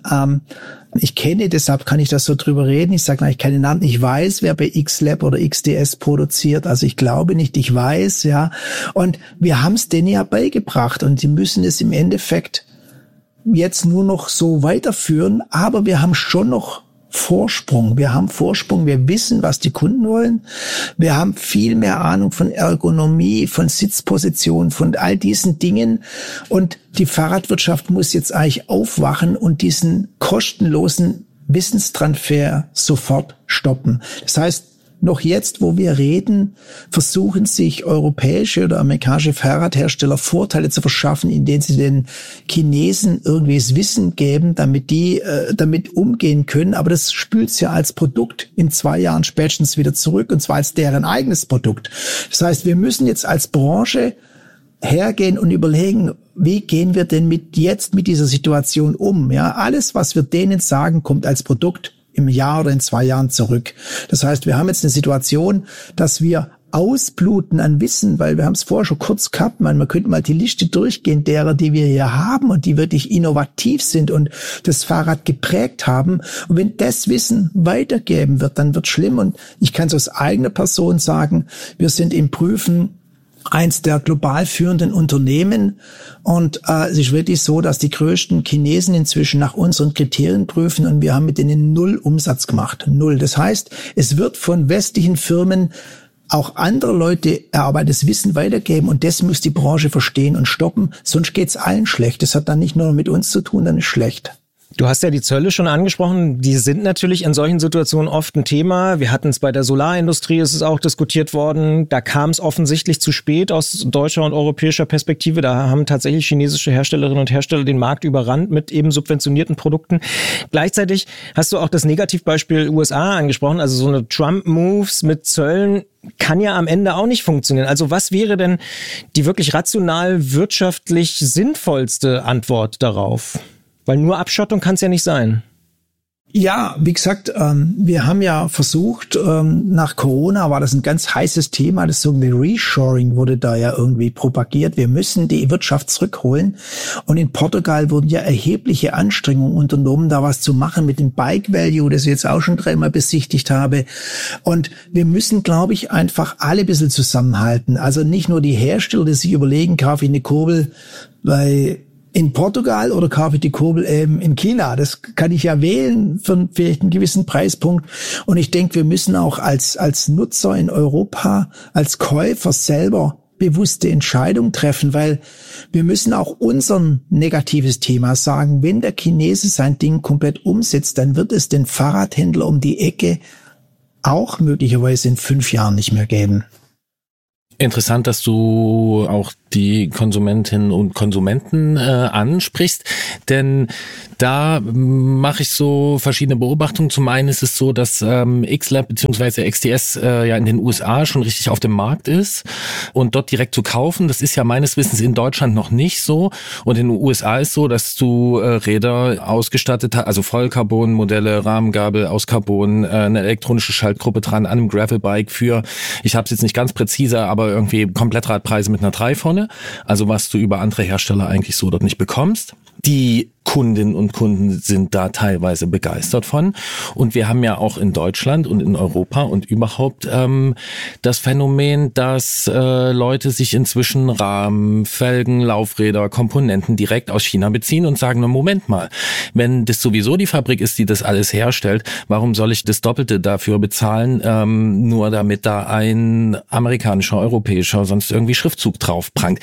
Ich kenne, deshalb kann ich das so drüber reden. Ich sage eigentlich keine Namen. Ich weiß, wer bei X-Lab oder XDS produziert. Also ich glaube nicht, ich weiß, ja. Und wir haben es denen ja beigebracht und sie müssen es im Endeffekt jetzt nur noch so weiterführen. Aber wir haben schon noch Vorsprung. Wir haben Vorsprung. Wir wissen, was die Kunden wollen. Wir haben viel mehr Ahnung von Ergonomie, von Sitzposition, von all diesen Dingen. Und die Fahrradwirtschaft muss jetzt eigentlich aufwachen und diesen kostenlosen Wissenstransfer sofort stoppen. Das heißt, noch jetzt, wo wir reden, versuchen sich europäische oder amerikanische Fahrradhersteller Vorteile zu verschaffen, indem sie den Chinesen irgendwie das Wissen geben, damit die damit umgehen können. Aber das spült ja als Produkt in 2 Jahren spätestens wieder zurück, und zwar als deren eigenes Produkt. Das heißt, wir müssen jetzt als Branche hergehen und überlegen, wie gehen wir denn mit dieser Situation um? Ja, alles, was wir denen sagen, kommt als Produkt im Jahr oder in 2 Jahren zurück. Das heißt, wir haben jetzt eine Situation, dass wir ausbluten an Wissen, weil wir haben es vorher schon kurz gehabt, man könnte mal die Liste durchgehen derer, die wir hier haben und die wirklich innovativ sind und das Fahrrad geprägt haben. Und wenn das Wissen weitergeben wird, dann wird es schlimm. Und ich kann es aus eigener Person sagen, wir sind im Prüfen eins der global führenden Unternehmen, und es ist wirklich so, dass die größten Chinesen inzwischen nach unseren Kriterien prüfen, und wir haben mit denen 0 Umsatz gemacht. 0. Das heißt, es wird von westlichen Firmen auch andere Leute erarbeitetes Wissen weitergeben, und das muss die Branche verstehen und stoppen, sonst geht's allen schlecht. Das hat dann nicht nur mit uns zu tun, dann ist schlecht. Du hast ja die Zölle schon angesprochen, die sind natürlich in solchen Situationen oft ein Thema. Wir hatten es bei der Solarindustrie, ist es auch diskutiert worden. Da kam es offensichtlich zu spät aus deutscher und europäischer Perspektive. Da haben tatsächlich chinesische Herstellerinnen und Hersteller den Markt überrannt mit eben subventionierten Produkten. Gleichzeitig hast du auch das Negativbeispiel USA angesprochen, also so eine Trump-Moves mit Zöllen kann ja am Ende auch nicht funktionieren. Also was wäre denn die wirklich rational wirtschaftlich sinnvollste Antwort darauf? Weil nur Abschottung kann es ja nicht sein. Ja, wie gesagt, wir haben ja versucht, nach Corona war das ein ganz heißes Thema, das sogenannte Reshoring wurde da ja irgendwie propagiert. Wir müssen die Wirtschaft zurückholen. Und in Portugal wurden ja erhebliche Anstrengungen unternommen, da was zu machen mit dem Bike Value, das ich jetzt auch schon 3-mal besichtigt habe. Und wir müssen, glaube ich, einfach alle ein bisschen zusammenhalten. Also nicht nur die Hersteller, die sich überlegen, kaufe ich eine Kurbel in Portugal oder kaufe ich die Kurbel in China. Das kann ich ja wählen für vielleicht einen gewissen Preispunkt. Und ich denke, wir müssen auch als Nutzer in Europa, als Käufer selber bewusste Entscheidungen treffen, weil wir müssen auch unser negatives Thema sagen. Wenn der Chinese sein Ding komplett umsetzt, dann wird es den Fahrradhändler um die Ecke auch möglicherweise in 5 Jahren nicht mehr geben. Interessant, dass du auch die Konsumentinnen und Konsumenten ansprichst, denn da mache ich so verschiedene Beobachtungen. Zum einen ist es so, dass XLab bzw. XTS ja in den USA schon richtig auf dem Markt ist und dort direkt zu kaufen. Das ist ja meines Wissens in Deutschland noch nicht so. Und in den USA ist so, dass du Räder ausgestattet hast, also Vollcarbon-Modelle, Rahmengabel aus Carbon, eine elektronische Schaltgruppe dran an einem Gravelbike für, ich habe es jetzt nicht ganz präzise, aber irgendwie Komplettradpreise mit einer 3 vorne. Also was du über andere Hersteller eigentlich so dort nicht bekommst. Die Kundinnen und Kunden sind da teilweise begeistert von. Und wir haben ja auch in Deutschland und in Europa und überhaupt das Phänomen, dass Leute sich inzwischen Rahmen, Felgen, Laufräder, Komponenten direkt aus China beziehen und sagen, na Moment mal, wenn das sowieso die Fabrik ist, die das alles herstellt, warum soll ich das Doppelte dafür bezahlen, nur damit da ein amerikanischer, europäischer, sonst irgendwie Schriftzug drauf prangt?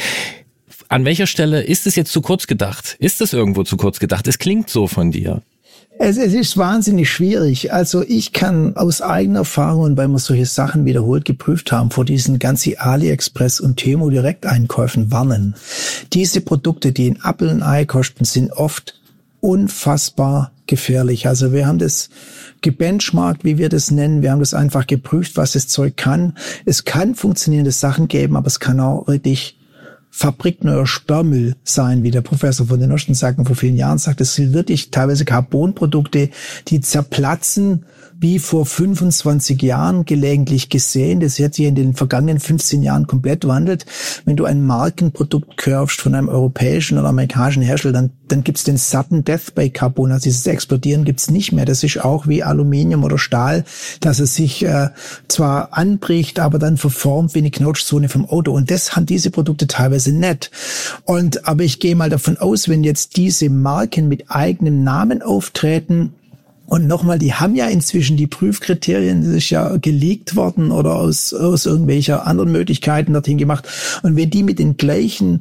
An welcher Stelle ist es jetzt zu kurz gedacht? Ist es irgendwo zu kurz gedacht? Es klingt so von dir. Es ist wahnsinnig schwierig. Also ich kann aus eigener Erfahrung, und weil wir solche Sachen wiederholt geprüft haben, vor diesen ganzen AliExpress und Temu Direkteinkäufen warnen. Diese Produkte, die ein Apfel und Ei kosten, sind oft unfassbar gefährlich. Also wir haben das gebenchmarkt, wie wir das nennen. Wir haben das einfach geprüft, was das Zeug kann. Es kann funktionierende Sachen geben, aber es kann auch richtig fabrikneuer Sperrmüll sein, wie der Professor von den Osten sagt und vor vielen Jahren sagt. Das sind wirklich teilweise Carbonprodukte, die zerplatzen, wie vor 25 Jahren gelegentlich gesehen. Das hat sich in den vergangenen 15 Jahren komplett wandelt. Wenn du ein Markenprodukt kaufst von einem europäischen oder amerikanischen Hersteller, dann gibt's den sudden death bei Carbon. Also dieses Explodieren gibt's nicht mehr. Das ist auch wie Aluminium oder Stahl, dass es sich zwar anbricht, aber dann verformt wie eine Knautschzone vom Auto. Und das haben diese Produkte teilweise nicht. Aber ich gehe mal davon aus, wenn jetzt diese Marken mit eigenem Namen auftreten, und nochmal, die haben ja inzwischen die Prüfkriterien, das ist ja geleakt worden oder aus irgendwelcher anderen Möglichkeiten dorthin gemacht. Und wenn die mit den gleichen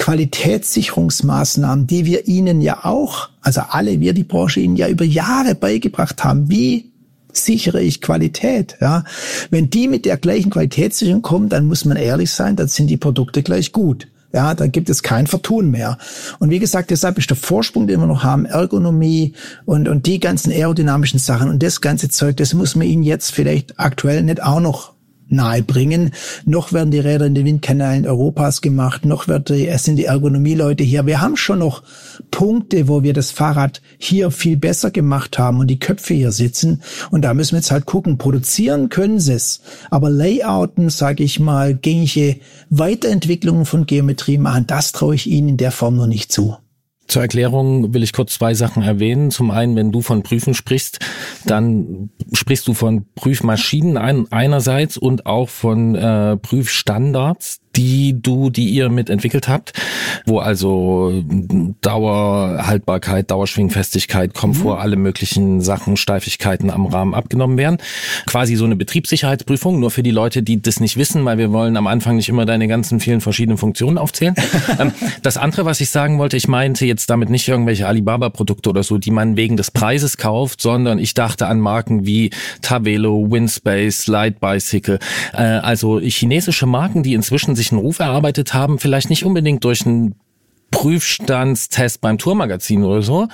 Qualitätssicherungsmaßnahmen, die wir ihnen ja auch, also alle wir, die Branche, ihnen ja über Jahre beigebracht haben, wie sichere ich Qualität, ja. Wenn die mit der gleichen Qualitätssicherung kommen, dann muss man ehrlich sein, dann sind die Produkte gleich gut. Ja, dann gibt es kein Vertun mehr. Und wie gesagt, deshalb ist der Vorsprung, den wir noch haben, Ergonomie und die ganzen aerodynamischen Sachen und das ganze Zeug, das muss man ihnen jetzt vielleicht aktuell nicht auch noch nahe bringen. Noch werden die Räder in den Windkanälen Europas gemacht, noch sind die Ergonomieleute hier. Wir haben schon noch Punkte, wo wir das Fahrrad hier viel besser gemacht haben und die Köpfe hier sitzen. Und da müssen wir jetzt halt gucken. Produzieren können sie es, aber Layouten, sage ich mal, gängige Weiterentwicklungen von Geometrie machen, das traue ich ihnen in der Form noch nicht zu. Zur Erklärung will ich kurz 2 Sachen erwähnen. Zum einen, wenn du von Prüfen sprichst, dann sprichst du von Prüfmaschinen einerseits und auch von Prüfstandards, die ihr mitentwickelt habt, wo also Dauerhaltbarkeit, Dauerschwingfestigkeit, Komfort, alle möglichen Sachen, Steifigkeiten am Rahmen abgenommen werden. Quasi so eine Betriebssicherheitsprüfung, nur für die Leute, die das nicht wissen, weil wir wollen am Anfang nicht immer deine ganzen vielen verschiedenen Funktionen aufzählen. Das andere, was ich sagen wollte, ich meinte jetzt damit nicht irgendwelche Alibaba-Produkte oder so, die man wegen des Preises kauft, sondern ich dachte an Marken wie Tavelo, Winspace, Light Bicycle, also chinesische Marken, die inzwischen sich einen Ruf erarbeitet haben, vielleicht nicht unbedingt durch einen Prüfstandstest beim Tourmagazin oder so,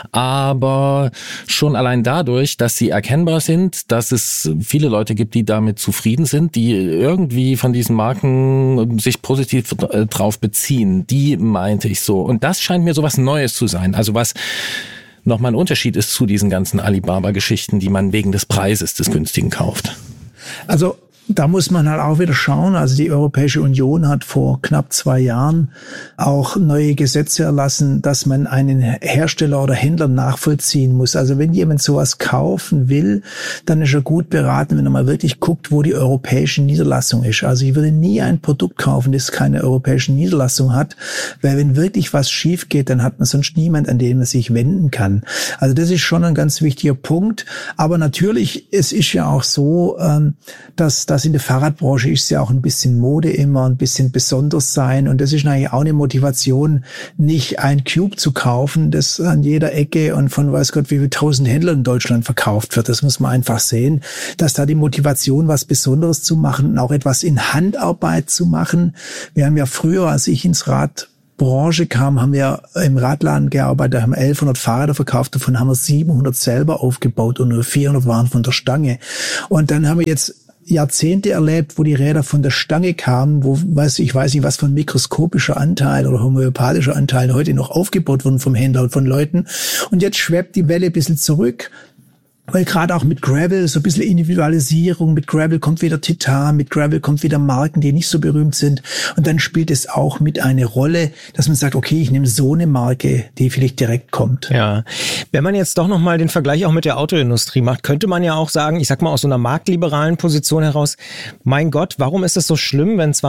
aber schon allein dadurch, dass sie erkennbar sind, dass es viele Leute gibt, die damit zufrieden sind, die irgendwie von diesen Marken sich positiv drauf beziehen, die meinte ich so. Und das scheint mir so was Neues zu sein, also was nochmal ein Unterschied ist zu diesen ganzen Alibaba-Geschichten, die man wegen des Preises des günstigen kauft. Also da muss man halt auch wieder schauen. Also die Europäische Union hat vor knapp 2 Jahren auch neue Gesetze erlassen, dass man einen Hersteller oder Händler nachvollziehen muss. Also wenn jemand sowas kaufen will, dann ist er gut beraten, wenn er mal wirklich guckt, wo die europäische Niederlassung ist. Also ich würde nie ein Produkt kaufen, das keine europäische Niederlassung hat, weil wenn wirklich was schief geht, dann hat man sonst niemand, an den man sich wenden kann. Also das ist schon ein ganz wichtiger Punkt. Aber natürlich, es ist ja auch so, dass in der Fahrradbranche ist ja auch ein bisschen Mode immer, ein bisschen besonders sein. Und das ist eigentlich auch eine Motivation, nicht ein Cube zu kaufen, das an jeder Ecke und von weiß Gott wie viel 1000 Händlern in Deutschland verkauft wird. Das muss man einfach sehen, dass da die Motivation, was Besonderes zu machen und auch etwas in Handarbeit zu machen. Wir haben ja früher, als ich ins Radbranche kam, haben wir im Radladen gearbeitet, haben 1100 Fahrräder verkauft, davon haben wir 700 selber aufgebaut und nur 400 waren von der Stange. Und dann haben wir jetzt Jahrzehnte erlebt, wo die Räder von der Stange kamen, ich weiß nicht, was von mikroskopischer Anteil oder homöopathischer Anteil heute noch aufgebaut wurden vom Händler und von Leuten. Und jetzt schwebt die Welle ein bisschen zurück. Weil gerade auch mit Gravel so ein bisschen Individualisierung, mit Gravel kommt wieder Titan, mit Gravel kommt wieder Marken, die nicht so berühmt sind. Und dann spielt es auch mit eine Rolle, dass man sagt, okay, ich nehme so eine Marke, die vielleicht direkt kommt. Ja, wenn man jetzt doch nochmal den Vergleich auch mit der Autoindustrie macht, könnte man ja auch sagen, ich sag mal aus so einer marktliberalen Position heraus, mein Gott, warum ist es so schlimm, wenn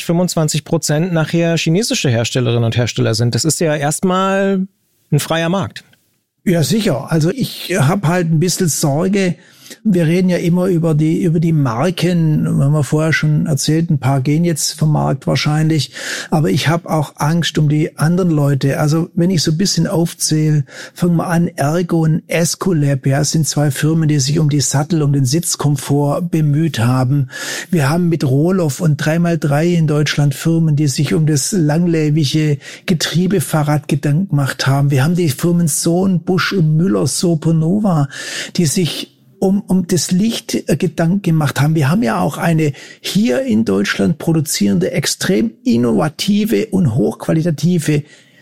20-25% nachher chinesische Herstellerinnen und Hersteller sind? Das ist ja erstmal ein freier Markt. Ja, sicher. Also ich habe halt ein bisschen Sorge. Wir reden ja immer über die Marken. Wir haben vorher schon erzählt, ein paar gehen jetzt vom Markt wahrscheinlich. Aber ich habe auch Angst um die anderen Leute. Also wenn ich so ein bisschen aufzähle, fangen wir an, Ergo und Escolab, ja, sind 2 Firmen, die sich um die Sattel, um den Sitzkomfort bemüht haben. Wir haben mit Rohloff und 3x3 in Deutschland Firmen, die sich um das langlebige Getriebefahrrad Gedanken gemacht haben. Wir haben die Firmen Sohn, Busch und Müller, Soponova, die sich um das Licht Gedanken gemacht haben. Wir haben ja auch eine hier in Deutschland produzierende, extrem innovative und hochqualitative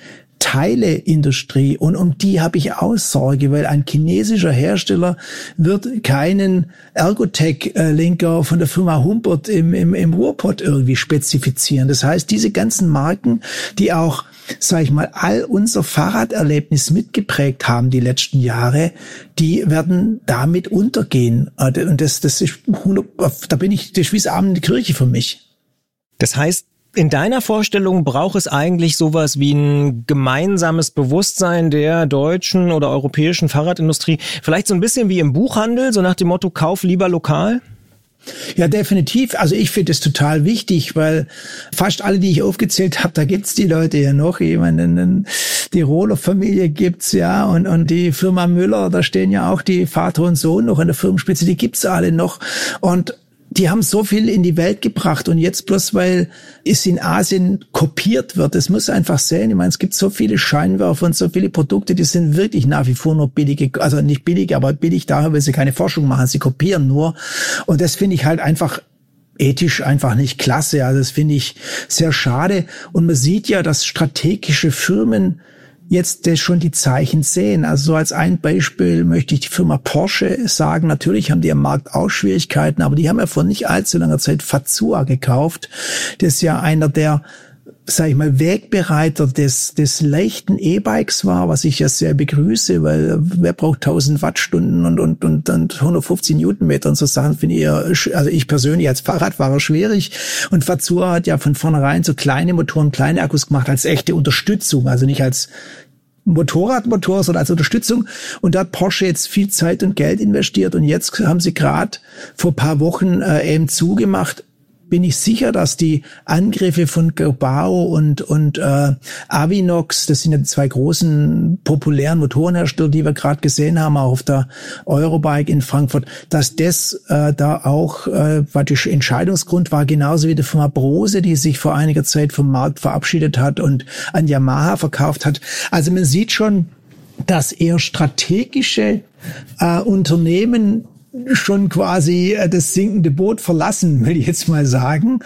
Teileindustrie. Und um die habe ich auch Sorge, weil ein chinesischer Hersteller wird keinen Ergotech-Lenker von der Firma Humpert im Ruhrpott irgendwie spezifizieren. Das heißt, diese ganzen Marken, die auch, sag ich mal, all unser Fahrraderlebnis mitgeprägt haben die letzten Jahre, die werden damit untergehen. Und das ist 100, da bin ich, das ist wie das Abend in die Kirche für mich. Das heißt, in deiner Vorstellung braucht es eigentlich sowas wie ein gemeinsames Bewusstsein der deutschen oder europäischen Fahrradindustrie, vielleicht so ein bisschen wie im Buchhandel, so nach dem Motto, kauf lieber lokal? Ja, definitiv. Also ich finde es total wichtig, weil fast alle, die ich aufgezählt habe, da gibt's die Leute ja noch. Jemanden, die Rohloff-Familie gibt's ja und die Firma Müller, da stehen ja auch die Vater und Sohn noch an der Firmenspitze, die gibt's alle noch. Und die haben so viel in die Welt gebracht und jetzt bloß, weil es in Asien kopiert wird, das muss einfach sehen. Ich meine, es gibt so viele Scheinwerfer und so viele Produkte, die sind wirklich nach wie vor nur billige, also nicht billig, aber billig daher, weil sie keine Forschung machen, sie kopieren nur. Und das finde ich halt einfach ethisch einfach nicht klasse. Also das finde ich sehr schade. Und man sieht ja, dass strategische Firmen jetzt schon die Zeichen sehen. Also so als ein Beispiel möchte ich die Firma Porsche sagen. Natürlich haben die am Markt auch Schwierigkeiten, aber die haben ja vor nicht allzu langer Zeit Fazua gekauft. Das ist ja einer der, sag ich mal, Wegbereiter des leichten E-Bikes war, was ich ja sehr begrüße, weil wer braucht 1000 Wattstunden und 150 Newtonmeter und so Sachen finde ich also ich persönlich als Fahrradfahrer schwierig. Und Fazua hat ja von vornherein so kleine Motoren, kleine Akkus gemacht als echte Unterstützung, also nicht als Motorradmotor, sondern als Unterstützung. Und da hat Porsche jetzt viel Zeit und Geld investiert und jetzt haben sie gerade vor ein paar Wochen eben zugemacht. Bin ich sicher, dass die Angriffe von Gobao und Avinox, das sind ja die 2 großen populären Motorenhersteller, die wir gerade gesehen haben, auch auf der Eurobike in Frankfurt, dass das da auch praktisch Entscheidungsgrund war, genauso wie die Firma Brose, die sich vor einiger Zeit vom Markt verabschiedet hat und an Yamaha verkauft hat. Also man sieht schon, dass eher strategische Unternehmen schon quasi das sinkende Boot verlassen, will ich jetzt mal sagen.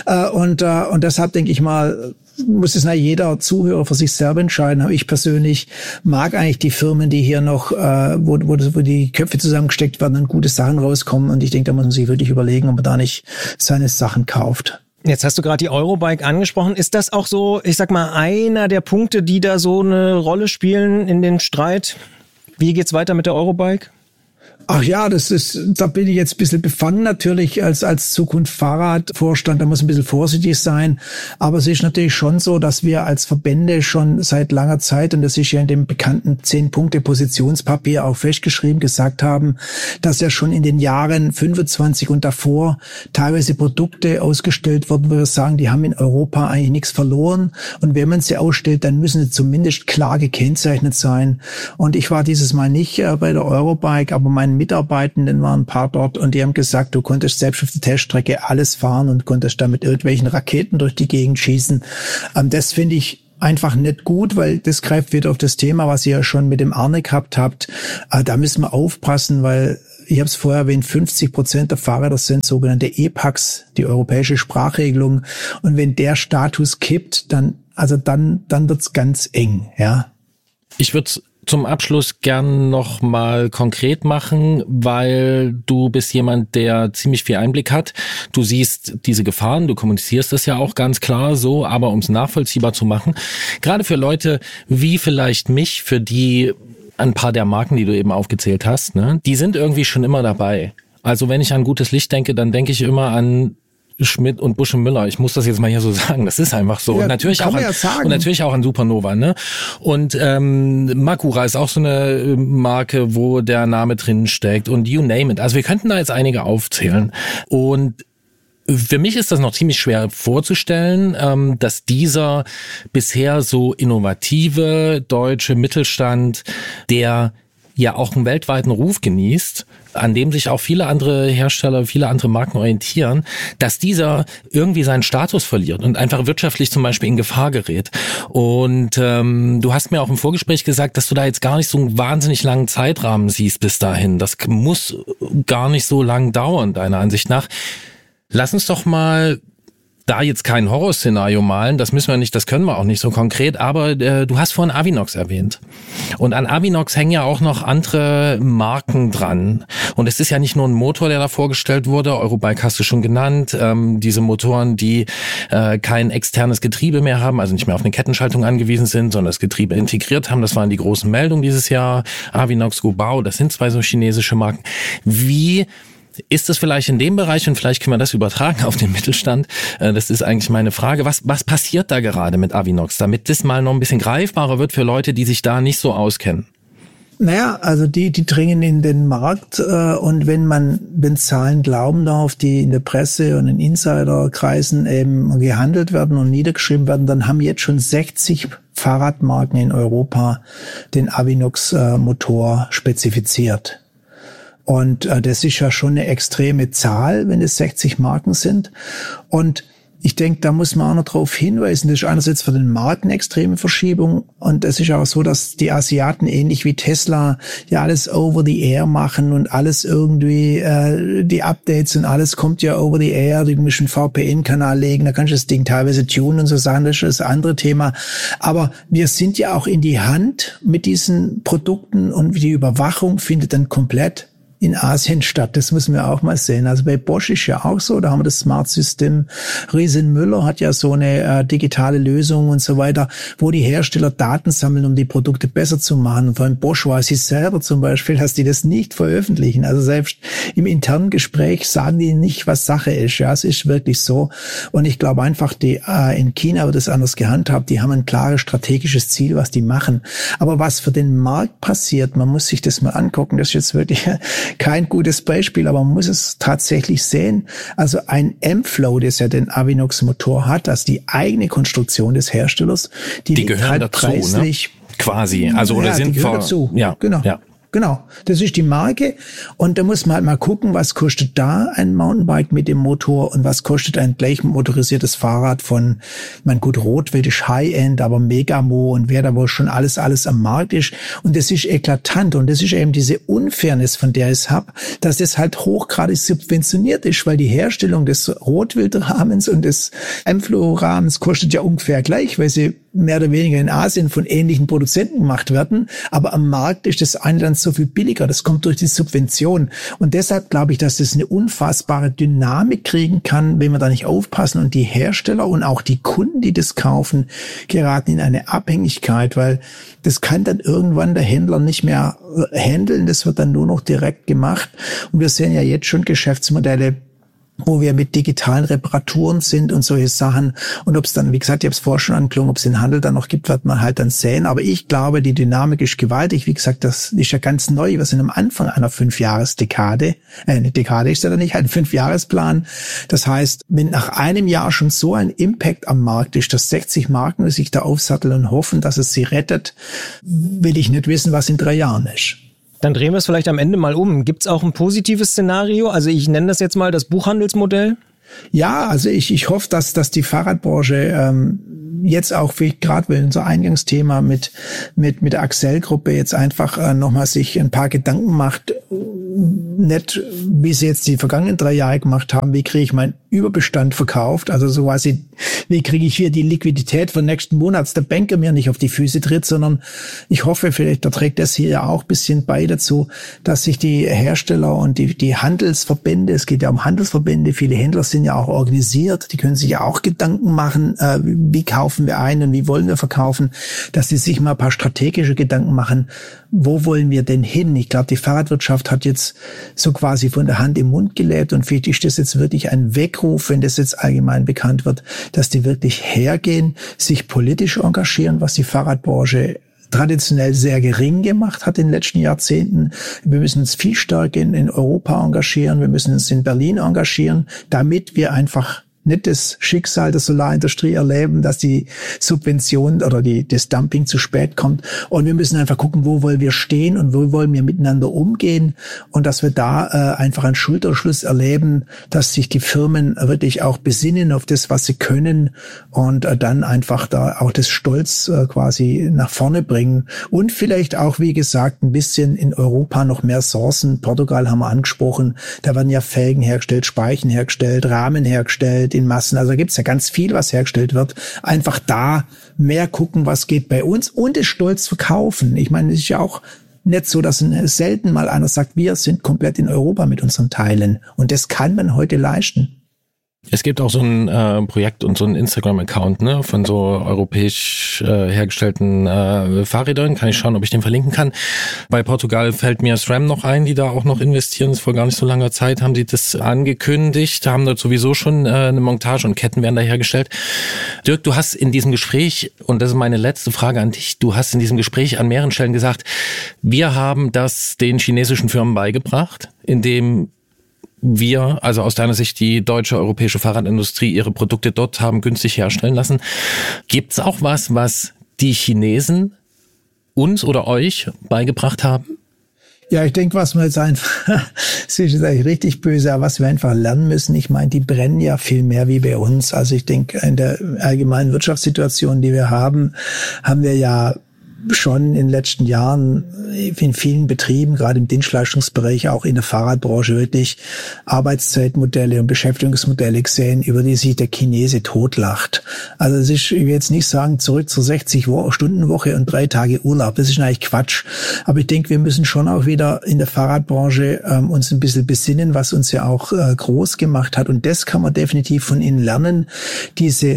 Und deshalb denke ich mal, muss es jeder Zuhörer für sich selber entscheiden. Aber ich persönlich mag eigentlich die Firmen, die hier noch, wo die Köpfe zusammengesteckt werden und gute Sachen rauskommen. Und ich denke, da muss man sich wirklich überlegen, ob man da nicht seine Sachen kauft. Jetzt hast du gerade die Eurobike angesprochen. Ist das auch so, ich sag mal, einer der Punkte, die da so eine Rolle spielen in den Streit? Wie geht's weiter mit der Eurobike? Ach ja, da bin ich jetzt ein bisschen befangen natürlich als Zukunft Fahrradvorstand, da muss ein bisschen vorsichtig sein. Aber es ist natürlich schon so, dass wir als Verbände schon seit langer Zeit, und das ist ja in dem bekannten 10-Punkte-Positionspapier auch festgeschrieben, gesagt haben, dass ja schon in den Jahren 25 und davor teilweise Produkte ausgestellt wurden, wo wir sagen, die haben in Europa eigentlich nichts verloren. Und wenn man sie ausstellt, dann müssen sie zumindest klar gekennzeichnet sein. Und ich war dieses Mal nicht bei der Eurobike, aber meine Mitarbeitenden waren ein paar dort und die haben gesagt, du konntest selbst auf der Teststrecke alles fahren und konntest da mit irgendwelchen Raketen durch die Gegend schießen. Das finde ich einfach nicht gut, weil das greift wieder auf das Thema, was ihr ja schon mit dem Arne gehabt habt. Da müssen wir aufpassen, weil ich habe es vorher erwähnt, 50% der Fahrräder sind sogenannte EPACs, die europäische Sprachregelung. Und wenn der Status kippt, dann wird's ganz eng, ja. Ich würde zum Abschluss gern noch mal konkret machen, weil du bist jemand, der ziemlich viel Einblick hat. Du siehst diese Gefahren, du kommunizierst das ja auch ganz klar so, aber um es nachvollziehbar zu machen, gerade für Leute wie vielleicht mich, für die ein paar der Marken, die du eben aufgezählt hast, ne, die sind irgendwie schon immer dabei. Also wenn ich an gutes Licht denke, dann denke ich immer an Schmidt und Busch und Müller. Ich muss das jetzt mal hier so sagen. Das ist einfach so. Ja, und natürlich auch an Supernova, ne? Und Makura ist auch so eine Marke, wo der Name drin steckt und you name it. Also wir könnten da jetzt einige aufzählen. Und für mich ist das noch ziemlich schwer vorzustellen, dass dieser bisher so innovative deutsche Mittelstand, der ja auch einen weltweiten Ruf genießt, an dem sich auch viele andere Hersteller, viele andere Marken orientieren, dass dieser irgendwie seinen Status verliert und einfach wirtschaftlich zum Beispiel in Gefahr gerät. Und du hast mir auch im Vorgespräch gesagt, dass du da jetzt gar nicht so einen wahnsinnig langen Zeitrahmen siehst bis dahin. Das muss gar nicht so lang dauern, deiner Ansicht nach. Lass uns doch mal da jetzt kein Horrorszenario malen, das müssen wir nicht, das können wir auch nicht so konkret, aber du hast vorhin Avinox erwähnt. Und an Avinox hängen ja auch noch andere Marken dran. Und es ist ja nicht nur ein Motor, der da vorgestellt wurde, Eurobike hast du schon genannt, diese Motoren, die kein externes Getriebe mehr haben, also nicht mehr auf eine Kettenschaltung angewiesen sind, sondern das Getriebe integriert haben. Das waren die großen Meldungen dieses Jahr. Avinox, Gobao, das sind zwei so chinesische Marken. Wie ist es vielleicht in dem Bereich, und vielleicht können wir das übertragen auf den Mittelstand, das ist eigentlich meine Frage, was passiert da gerade mit Avinox, damit das mal noch ein bisschen greifbarer wird für Leute, die sich da nicht so auskennen? Naja, also die dringen in den Markt und wenn Zahlen glauben darf, die in der Presse und in Insiderkreisen eben gehandelt werden und niedergeschrieben werden, dann haben jetzt schon 60 Fahrradmarken in Europa den Avinox-Motor spezifiziert. Und das ist ja schon eine extreme Zahl, wenn es 60 Marken sind. Und ich denke, da muss man auch noch darauf hinweisen, das ist einerseits für den Markt eine extreme Verschiebung und es ist auch so, dass die Asiaten ähnlich wie Tesla ja alles over the air machen und alles irgendwie, die Updates und alles kommt ja over the air, die müssen einen VPN-Kanal legen, da kannst du das Ding teilweise tunen und so sagen, das ist das andere Thema. Aber wir sind ja auch in die Hand mit diesen Produkten und die Überwachung findet dann komplett in Asien statt. Das müssen wir auch mal sehen. Also bei Bosch ist ja auch so, da haben wir das Smart System. Riesin Müller hat ja so eine digitale Lösung und so weiter, wo die Hersteller Daten sammeln, um die Produkte besser zu machen. Und von Bosch weiß ich selber zum Beispiel, dass die das nicht veröffentlichen. Also selbst im internen Gespräch sagen die nicht, was Sache ist. Ja, es ist wirklich so. Und ich glaube einfach, die in China wird das anders gehandhabt. Die haben ein klares strategisches Ziel, was die machen. Aber was für den Markt passiert, man muss sich das mal angucken. Das ist jetzt wirklich kein gutes Beispiel, aber man muss es tatsächlich sehen. Also ein M-Flow, das ja den Avinox-Motor hat, also die eigene Konstruktion des Herstellers, die gehören halt dazu, preislich, ne? Quasi. Also oder ja, sind dazu. Ja, genau. Ja. Genau. Das ist die Marke. Und da muss man halt mal gucken, was kostet da ein Mountainbike mit dem Motor und was kostet ein gleich motorisiertes Fahrrad von, gut, Rotwild ist High-End, aber Megamo und wer da wohl schon alles am Markt ist. Und das ist eklatant. Und das ist eben diese Unfairness, von der ich habe, dass das halt hochgradig subventioniert ist, weil die Herstellung des Rotwildrahmens und des Amplo-Rahmens kostet ja ungefähr gleich, weil sie mehr oder weniger in Asien von ähnlichen Produzenten gemacht werden. Aber am Markt ist das eine dann so viel billiger. Das kommt durch die Subvention. Und deshalb glaube ich, dass das eine unfassbare Dynamik kriegen kann, wenn wir da nicht aufpassen. Und die Hersteller und auch die Kunden, die das kaufen, geraten in eine Abhängigkeit, weil das kann dann irgendwann der Händler nicht mehr handeln. Das wird dann nur noch direkt gemacht. Und wir sehen ja jetzt schon Geschäftsmodelle, wo wir mit digitalen Reparaturen sind und solche Sachen. Und ob es dann, wie gesagt, ich habe es vorher schon angeklungen, ob es den Handel dann noch gibt, wird man halt dann sehen. Aber ich glaube, die Dynamik ist gewaltig. Wie gesagt, das ist ja ganz neu. Wir sind am Anfang einer 5-Jahres-Dekade. Eine Dekade ist ja dann nicht, ein 5-Jahresplan. Das heißt, wenn nach einem Jahr schon so ein Impact am Markt ist, dass 60 Marken sich da aufsatteln und hoffen, dass es sie rettet, will ich nicht wissen, was in 3 Jahren ist. Dann drehen wir es vielleicht am Ende mal um. Gibt es auch ein positives Szenario? Also ich nenne das jetzt mal das Buchhandelsmodell. Ja, also ich hoffe, dass die Fahrradbranche jetzt auch, gerade weil unser Eingangsthema mit der Accell-Gruppe jetzt einfach nochmal sich ein paar Gedanken macht, nicht wie sie jetzt die vergangenen 3 Jahre gemacht haben, wie kriege ich meinen Überbestand verkauft, also so quasi, wie kriege ich hier die Liquidität für nächsten Monat, dass der Banker mir nicht auf die Füße tritt, sondern ich hoffe, vielleicht da trägt das hier ja auch ein bisschen bei dazu, dass sich die Hersteller und die Handelsverbände, es geht ja um Handelsverbände, viele Händler sind ja auch organisiert, die können sich ja auch Gedanken machen, wie kaufen wir ein und wie wollen wir verkaufen, dass sie sich mal ein paar strategische Gedanken machen, wo wollen wir denn hin? Ich glaube, die Fahrradwirtschaft hat jetzt so quasi von der Hand im Mund gelebt und vielleicht ist das jetzt wirklich ein Weckruf, wenn das jetzt allgemein bekannt wird, dass die wirklich hergehen, sich politisch engagieren, was die Fahrradbranche traditionell sehr gering gemacht hat in den letzten Jahrzehnten. Wir müssen uns viel stärker in Europa engagieren, wir müssen uns in Berlin engagieren, damit wir einfach nicht das Schicksal der Solarindustrie erleben, dass die Subvention oder das Dumping zu spät kommt. Und wir müssen einfach gucken, wo wollen wir stehen und wo wollen wir miteinander umgehen und dass wir da einfach einen Schulterschluss erleben, dass sich die Firmen wirklich auch besinnen auf das, was sie können und dann einfach da auch das Stolz quasi nach vorne bringen und vielleicht auch, wie gesagt, ein bisschen in Europa noch mehr sourcen. Portugal haben wir angesprochen, da werden ja Felgen hergestellt, Speichen hergestellt, Rahmen hergestellt, in Massen. Also gibt's ja ganz viel, was hergestellt wird. Einfach da mehr gucken, was geht bei uns und es stolz verkaufen. Ich meine, es ist ja auch nicht so, dass selten mal einer sagt, wir sind komplett in Europa mit unseren Teilen. Und das kann man heute leisten. Es gibt auch so ein Projekt und so ein Instagram-Account, ne, von so europäisch hergestellten Fahrrädern. Kann ich schauen, ob ich den verlinken kann. Bei Portugal fällt mir SRAM noch ein, die da auch noch investieren. Das ist vor gar nicht so langer Zeit, haben sie das angekündigt. Haben dort sowieso schon eine Montage und Ketten werden da hergestellt. Dirk, du hast in diesem Gespräch, und das ist meine letzte Frage an dich, du hast in diesem Gespräch an mehreren Stellen gesagt, wir haben das den chinesischen Firmen beigebracht, indem wir, also aus deiner Sicht die deutsche, europäische Fahrradindustrie ihre Produkte dort haben günstig herstellen lassen. Gibt's auch was die Chinesen uns oder euch beigebracht haben? Ja, ich denke, was wir jetzt einfach, das ist jetzt eigentlich richtig böse, aber was wir einfach lernen müssen, ich meine, die brennen ja viel mehr wie bei uns. Also ich denke, in der allgemeinen Wirtschaftssituation, die wir haben wir ja schon in den letzten Jahren in vielen Betrieben, gerade im Dienstleistungsbereich, auch in der Fahrradbranche, wirklich Arbeitszeitmodelle und Beschäftigungsmodelle gesehen, über die sich der Chinese totlacht. Also es ist, ich will jetzt nicht sagen, zurück zur 60-Stunden-Woche und 3 Tage Urlaub. Das ist eigentlich Quatsch. Aber ich denke, wir müssen schon auch wieder in der Fahrradbranche uns ein bisschen besinnen, was uns ja auch groß gemacht hat. Und das kann man definitiv von ihnen lernen. Diese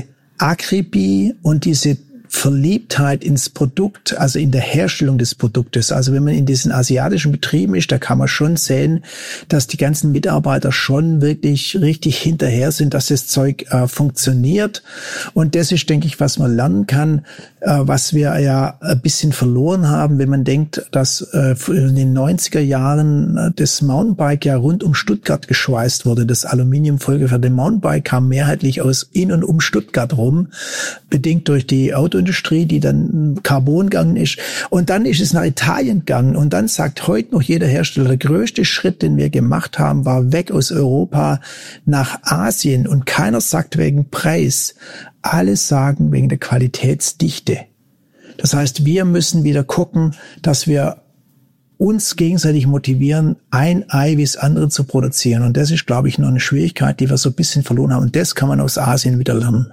Akribie und diese Verliebtheit ins Produkt, also in der Herstellung des Produktes. Also wenn man in diesen asiatischen Betrieben ist, da kann man schon sehen, dass die ganzen Mitarbeiter schon wirklich richtig hinterher sind, dass das Zeug funktioniert. Und das ist, denke ich, was man lernen kann, was wir ja ein bisschen verloren haben, wenn man denkt, dass in den 90er Jahren das Mountainbike ja rund um Stuttgart geschweißt wurde. Das Aluminiumfolge für den Mountainbike kam mehrheitlich aus in und um Stuttgart rum, bedingt durch die Autoindustrie Automobilindustrie, die dann Carbon gegangen ist. Und dann ist es nach Italien gegangen. Und dann sagt heute noch jeder Hersteller, der größte Schritt, den wir gemacht haben, war weg aus Europa nach Asien. Und keiner sagt wegen Preis. Alle sagen wegen der Qualitätsdichte. Das heißt, wir müssen wieder gucken, dass wir uns gegenseitig motivieren, ein Ei wie das andere zu produzieren. Und das ist, glaube ich, noch eine Schwierigkeit, die wir so ein bisschen verloren haben. Und das kann man aus Asien wieder lernen.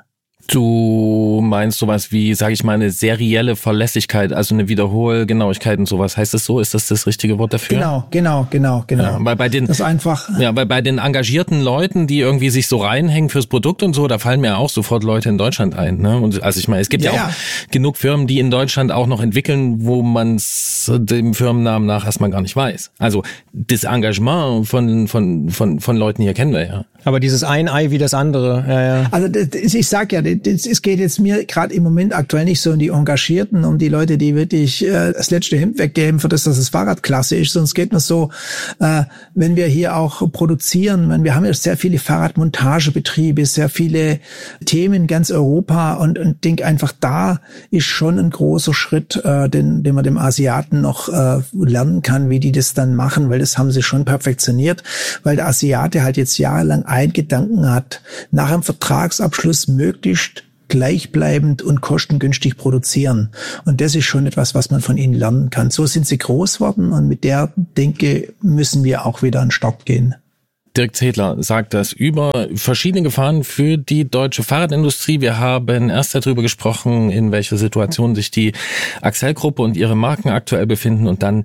Du meinst sowas wie, sage ich mal, eine serielle Verlässlichkeit, also eine Wiederholgenauigkeit und sowas. Heißt das so? Ist das richtige Wort dafür? Genau. Ja, bei den, das ist einfach. Ja, bei den engagierten Leuten, die irgendwie sich so reinhängen fürs Produkt und so, da fallen mir auch sofort Leute in Deutschland ein. Ne? Und also ich meine, es gibt ja auch genug Firmen, die in Deutschland auch noch entwickeln, wo man es dem Firmennamen nach erstmal gar nicht weiß. Also das Engagement von Leuten hier kennen wir ja. Aber dieses ein Ei wie das andere. Ja. Also ich sag ja, es geht jetzt mir gerade im Moment aktuell nicht so um die Engagierten, um die Leute, die wirklich das letzte Hemd weggeben, für das das Fahrrad klasse ist, sondern es geht mir so, wenn wir hier auch produzieren, wir haben ja sehr viele Fahrradmontagebetriebe, sehr viele Themen in ganz Europa und denke einfach, da ist schon ein großer Schritt, den man dem Asiaten noch lernen kann, wie die das dann machen, weil das haben sie schon perfektioniert, weil der Asiate halt jetzt jahrelang einen Gedanken hat, nach einem Vertragsabschluss möglichst gleichbleibend und kostengünstig produzieren. Und das ist schon etwas, was man von ihnen lernen kann. So sind sie groß geworden und mit der Denke müssen wir auch wieder an den Start gehen. Dirk Zedler sagt das über verschiedene Gefahren für die deutsche Fahrradindustrie. Wir haben erst darüber gesprochen, in welcher Situation sich die Accell-Gruppe und ihre Marken aktuell befinden und dann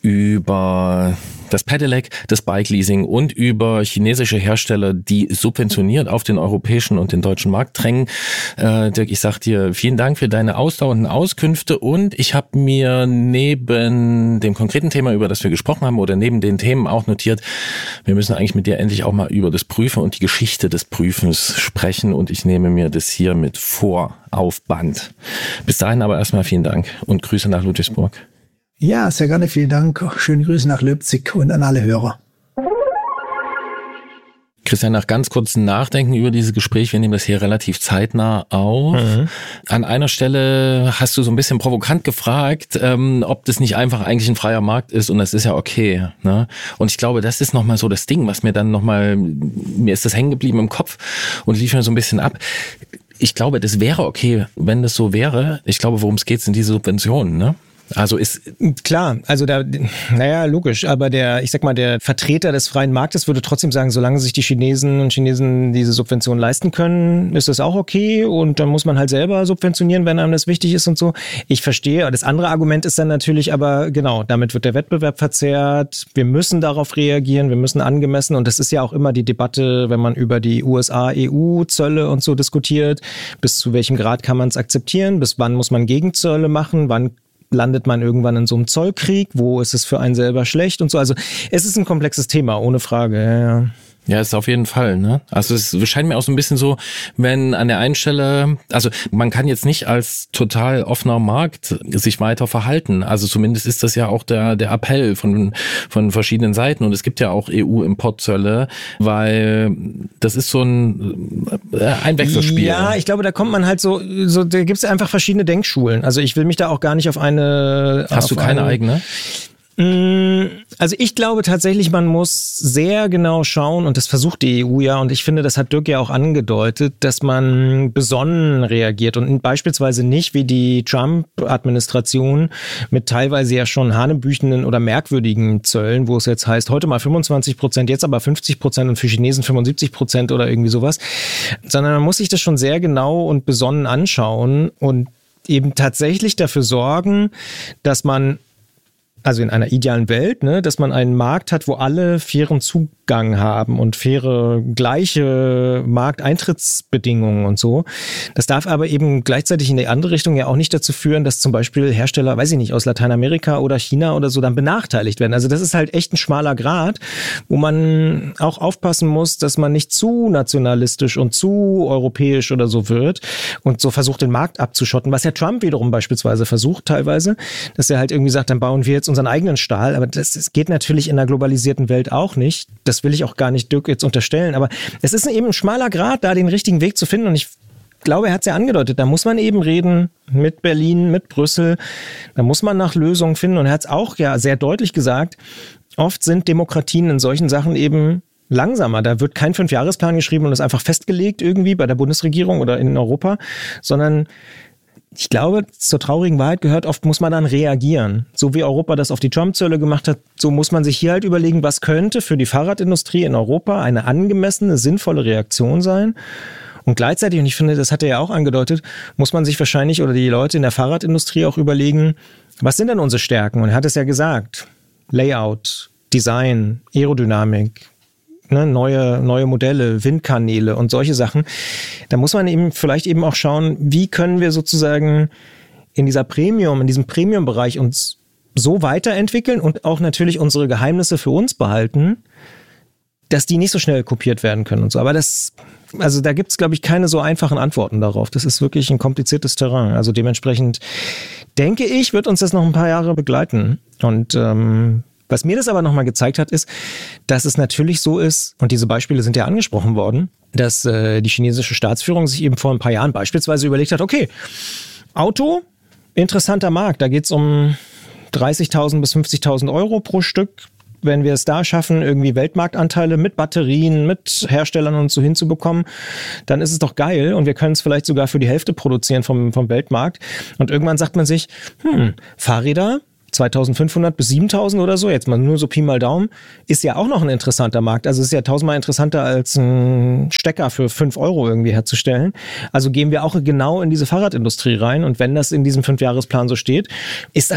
über das Pedelec, das Bike-Leasing und über chinesische Hersteller, die subventioniert auf den europäischen und den deutschen Markt drängen. Dirk, ich sag dir vielen Dank für deine ausdauernden Auskünfte und ich habe mir neben dem konkreten Thema, über das wir gesprochen haben, oder neben den Themen auch notiert, wir müssen eigentlich mit dir endlich auch mal über das Prüfen und die Geschichte des Prüfens sprechen und ich nehme mir das hier mit vor auf Band. Bis dahin aber erstmal vielen Dank und Grüße nach Ludwigsburg. Ja, sehr gerne, vielen Dank. Schöne Grüße nach Leipzig und an alle Hörer. Christian, nach ganz kurzem Nachdenken über dieses Gespräch, wir nehmen das hier relativ zeitnah auf. An einer Stelle hast du so ein bisschen provokant gefragt, ob das nicht einfach eigentlich ein freier Markt ist und das ist ja okay. Ne? Und ich glaube, das ist nochmal so das Ding, was mir ist das hängen geblieben im Kopf und lief mir so ein bisschen ab. Ich glaube, das wäre okay, wenn das so wäre. Ich glaube, worum es geht, sind diese Subventionen, ne? Also ist klar, also logisch, aber der Vertreter des freien Marktes würde trotzdem sagen, solange sich die Chinesen und Chinesen diese Subvention leisten können, ist das auch okay und dann muss man halt selber subventionieren, wenn einem das wichtig ist und so. Ich verstehe. Das andere Argument ist dann natürlich aber, genau, damit wird der Wettbewerb verzerrt. Wir müssen darauf reagieren, wir müssen angemessen und das ist ja auch immer die Debatte, wenn man über die USA-EU-Zölle und so diskutiert, bis zu welchem Grad kann man es akzeptieren, bis wann muss man Gegenzölle machen, wann landet man irgendwann in so einem Zollkrieg, wo ist es für einen selber schlecht und so. Also es ist ein komplexes Thema, ohne Frage. Ja. Ja, ist auf jeden Fall, ne? Also es scheint mir auch so ein bisschen so, wenn an der einen Stelle, also man kann jetzt nicht als total offener Markt sich weiter verhalten. Also zumindest ist das ja auch der Appell von verschiedenen Seiten und es gibt ja auch EU-Importzölle, weil das ist so ein Wechselspiel. Ja, ich glaube, da kommt man halt so da gibt's einfach verschiedene Denkschulen. Also ich will mich da auch gar nicht auf eine... Hast du keine eigene? Also ich glaube tatsächlich, man muss sehr genau schauen und das versucht die EU ja und ich finde, das hat Dirk ja auch angedeutet, dass man besonnen reagiert und beispielsweise nicht wie die Trump-Administration mit teilweise ja schon hanebüchenden oder merkwürdigen Zöllen, wo es jetzt heißt, heute mal 25%, jetzt aber 50% und für Chinesen 75% oder irgendwie sowas, sondern man muss sich das schon sehr genau und besonnen anschauen und eben tatsächlich dafür sorgen, dass man also in einer idealen Welt, ne, dass man einen Markt hat, wo alle fairen Zugang haben und faire, gleiche Markteintrittsbedingungen und so. Das darf aber eben gleichzeitig in die andere Richtung ja auch nicht dazu führen, dass zum Beispiel Hersteller, weiß ich nicht, aus Lateinamerika oder China oder so dann benachteiligt werden. Also das ist halt echt ein schmaler Grat, wo man auch aufpassen muss, dass man nicht zu nationalistisch und zu europäisch oder so wird und so versucht, den Markt abzuschotten, was ja Trump wiederum beispielsweise versucht teilweise, dass er halt irgendwie sagt, dann bauen wir jetzt unseren eigenen Stahl, aber das geht natürlich in einer globalisierten Welt auch nicht. Das will ich auch gar nicht Dirk jetzt unterstellen, aber es ist eben ein schmaler Grat, da den richtigen Weg zu finden und ich glaube, er hat es ja angedeutet, da muss man eben reden mit Berlin, mit Brüssel, da muss man nach Lösungen finden und er hat es auch ja sehr deutlich gesagt, oft sind Demokratien in solchen Sachen eben langsamer. Da wird kein 5-Jahresplan geschrieben und ist einfach festgelegt irgendwie bei der Bundesregierung oder in Europa, sondern ich glaube, zur traurigen Wahrheit gehört, oft muss man dann reagieren. So wie Europa das auf die Trump-Zölle gemacht hat, so muss man sich hier halt überlegen, was könnte für die Fahrradindustrie in Europa eine angemessene, sinnvolle Reaktion sein. Und gleichzeitig, und ich finde, das hat er ja auch angedeutet, muss man sich wahrscheinlich oder die Leute in der Fahrradindustrie auch überlegen, was sind denn unsere Stärken? Und er hat es ja gesagt, Layout, Design, Aerodynamik, neue Modelle, Windkanäle und solche Sachen. Da muss man eben vielleicht eben auch schauen, wie können wir sozusagen in diesem Premium-Bereich uns so weiterentwickeln und auch natürlich unsere Geheimnisse für uns behalten, dass die nicht so schnell kopiert werden können und so. Aber da gibt es, glaube ich, keine so einfachen Antworten darauf. Das ist wirklich ein kompliziertes Terrain. Also dementsprechend denke ich, wird uns das noch ein paar Jahre begleiten. Und was mir das aber nochmal gezeigt hat, ist, dass es natürlich so ist, und diese Beispiele sind ja angesprochen worden, dass die chinesische Staatsführung sich eben vor ein paar Jahren beispielsweise überlegt hat, okay, Auto, interessanter Markt, da geht es um 30.000 bis 50.000 Euro pro Stück. Wenn wir es da schaffen, irgendwie Weltmarktanteile mit Batterien, mit Herstellern und so hinzubekommen, dann ist es doch geil und wir können es vielleicht sogar für die Hälfte produzieren vom Weltmarkt. Und irgendwann sagt man sich, Fahrräder, 2.500 bis 7.000 oder so, jetzt mal nur so Pi mal Daumen, ist ja auch noch ein interessanter Markt. Also es ist ja 1000-mal interessanter als ein Stecker für 5 Euro irgendwie herzustellen. Also gehen wir auch genau in diese Fahrradindustrie rein und wenn das in diesem 5-Jahresplan so steht, ist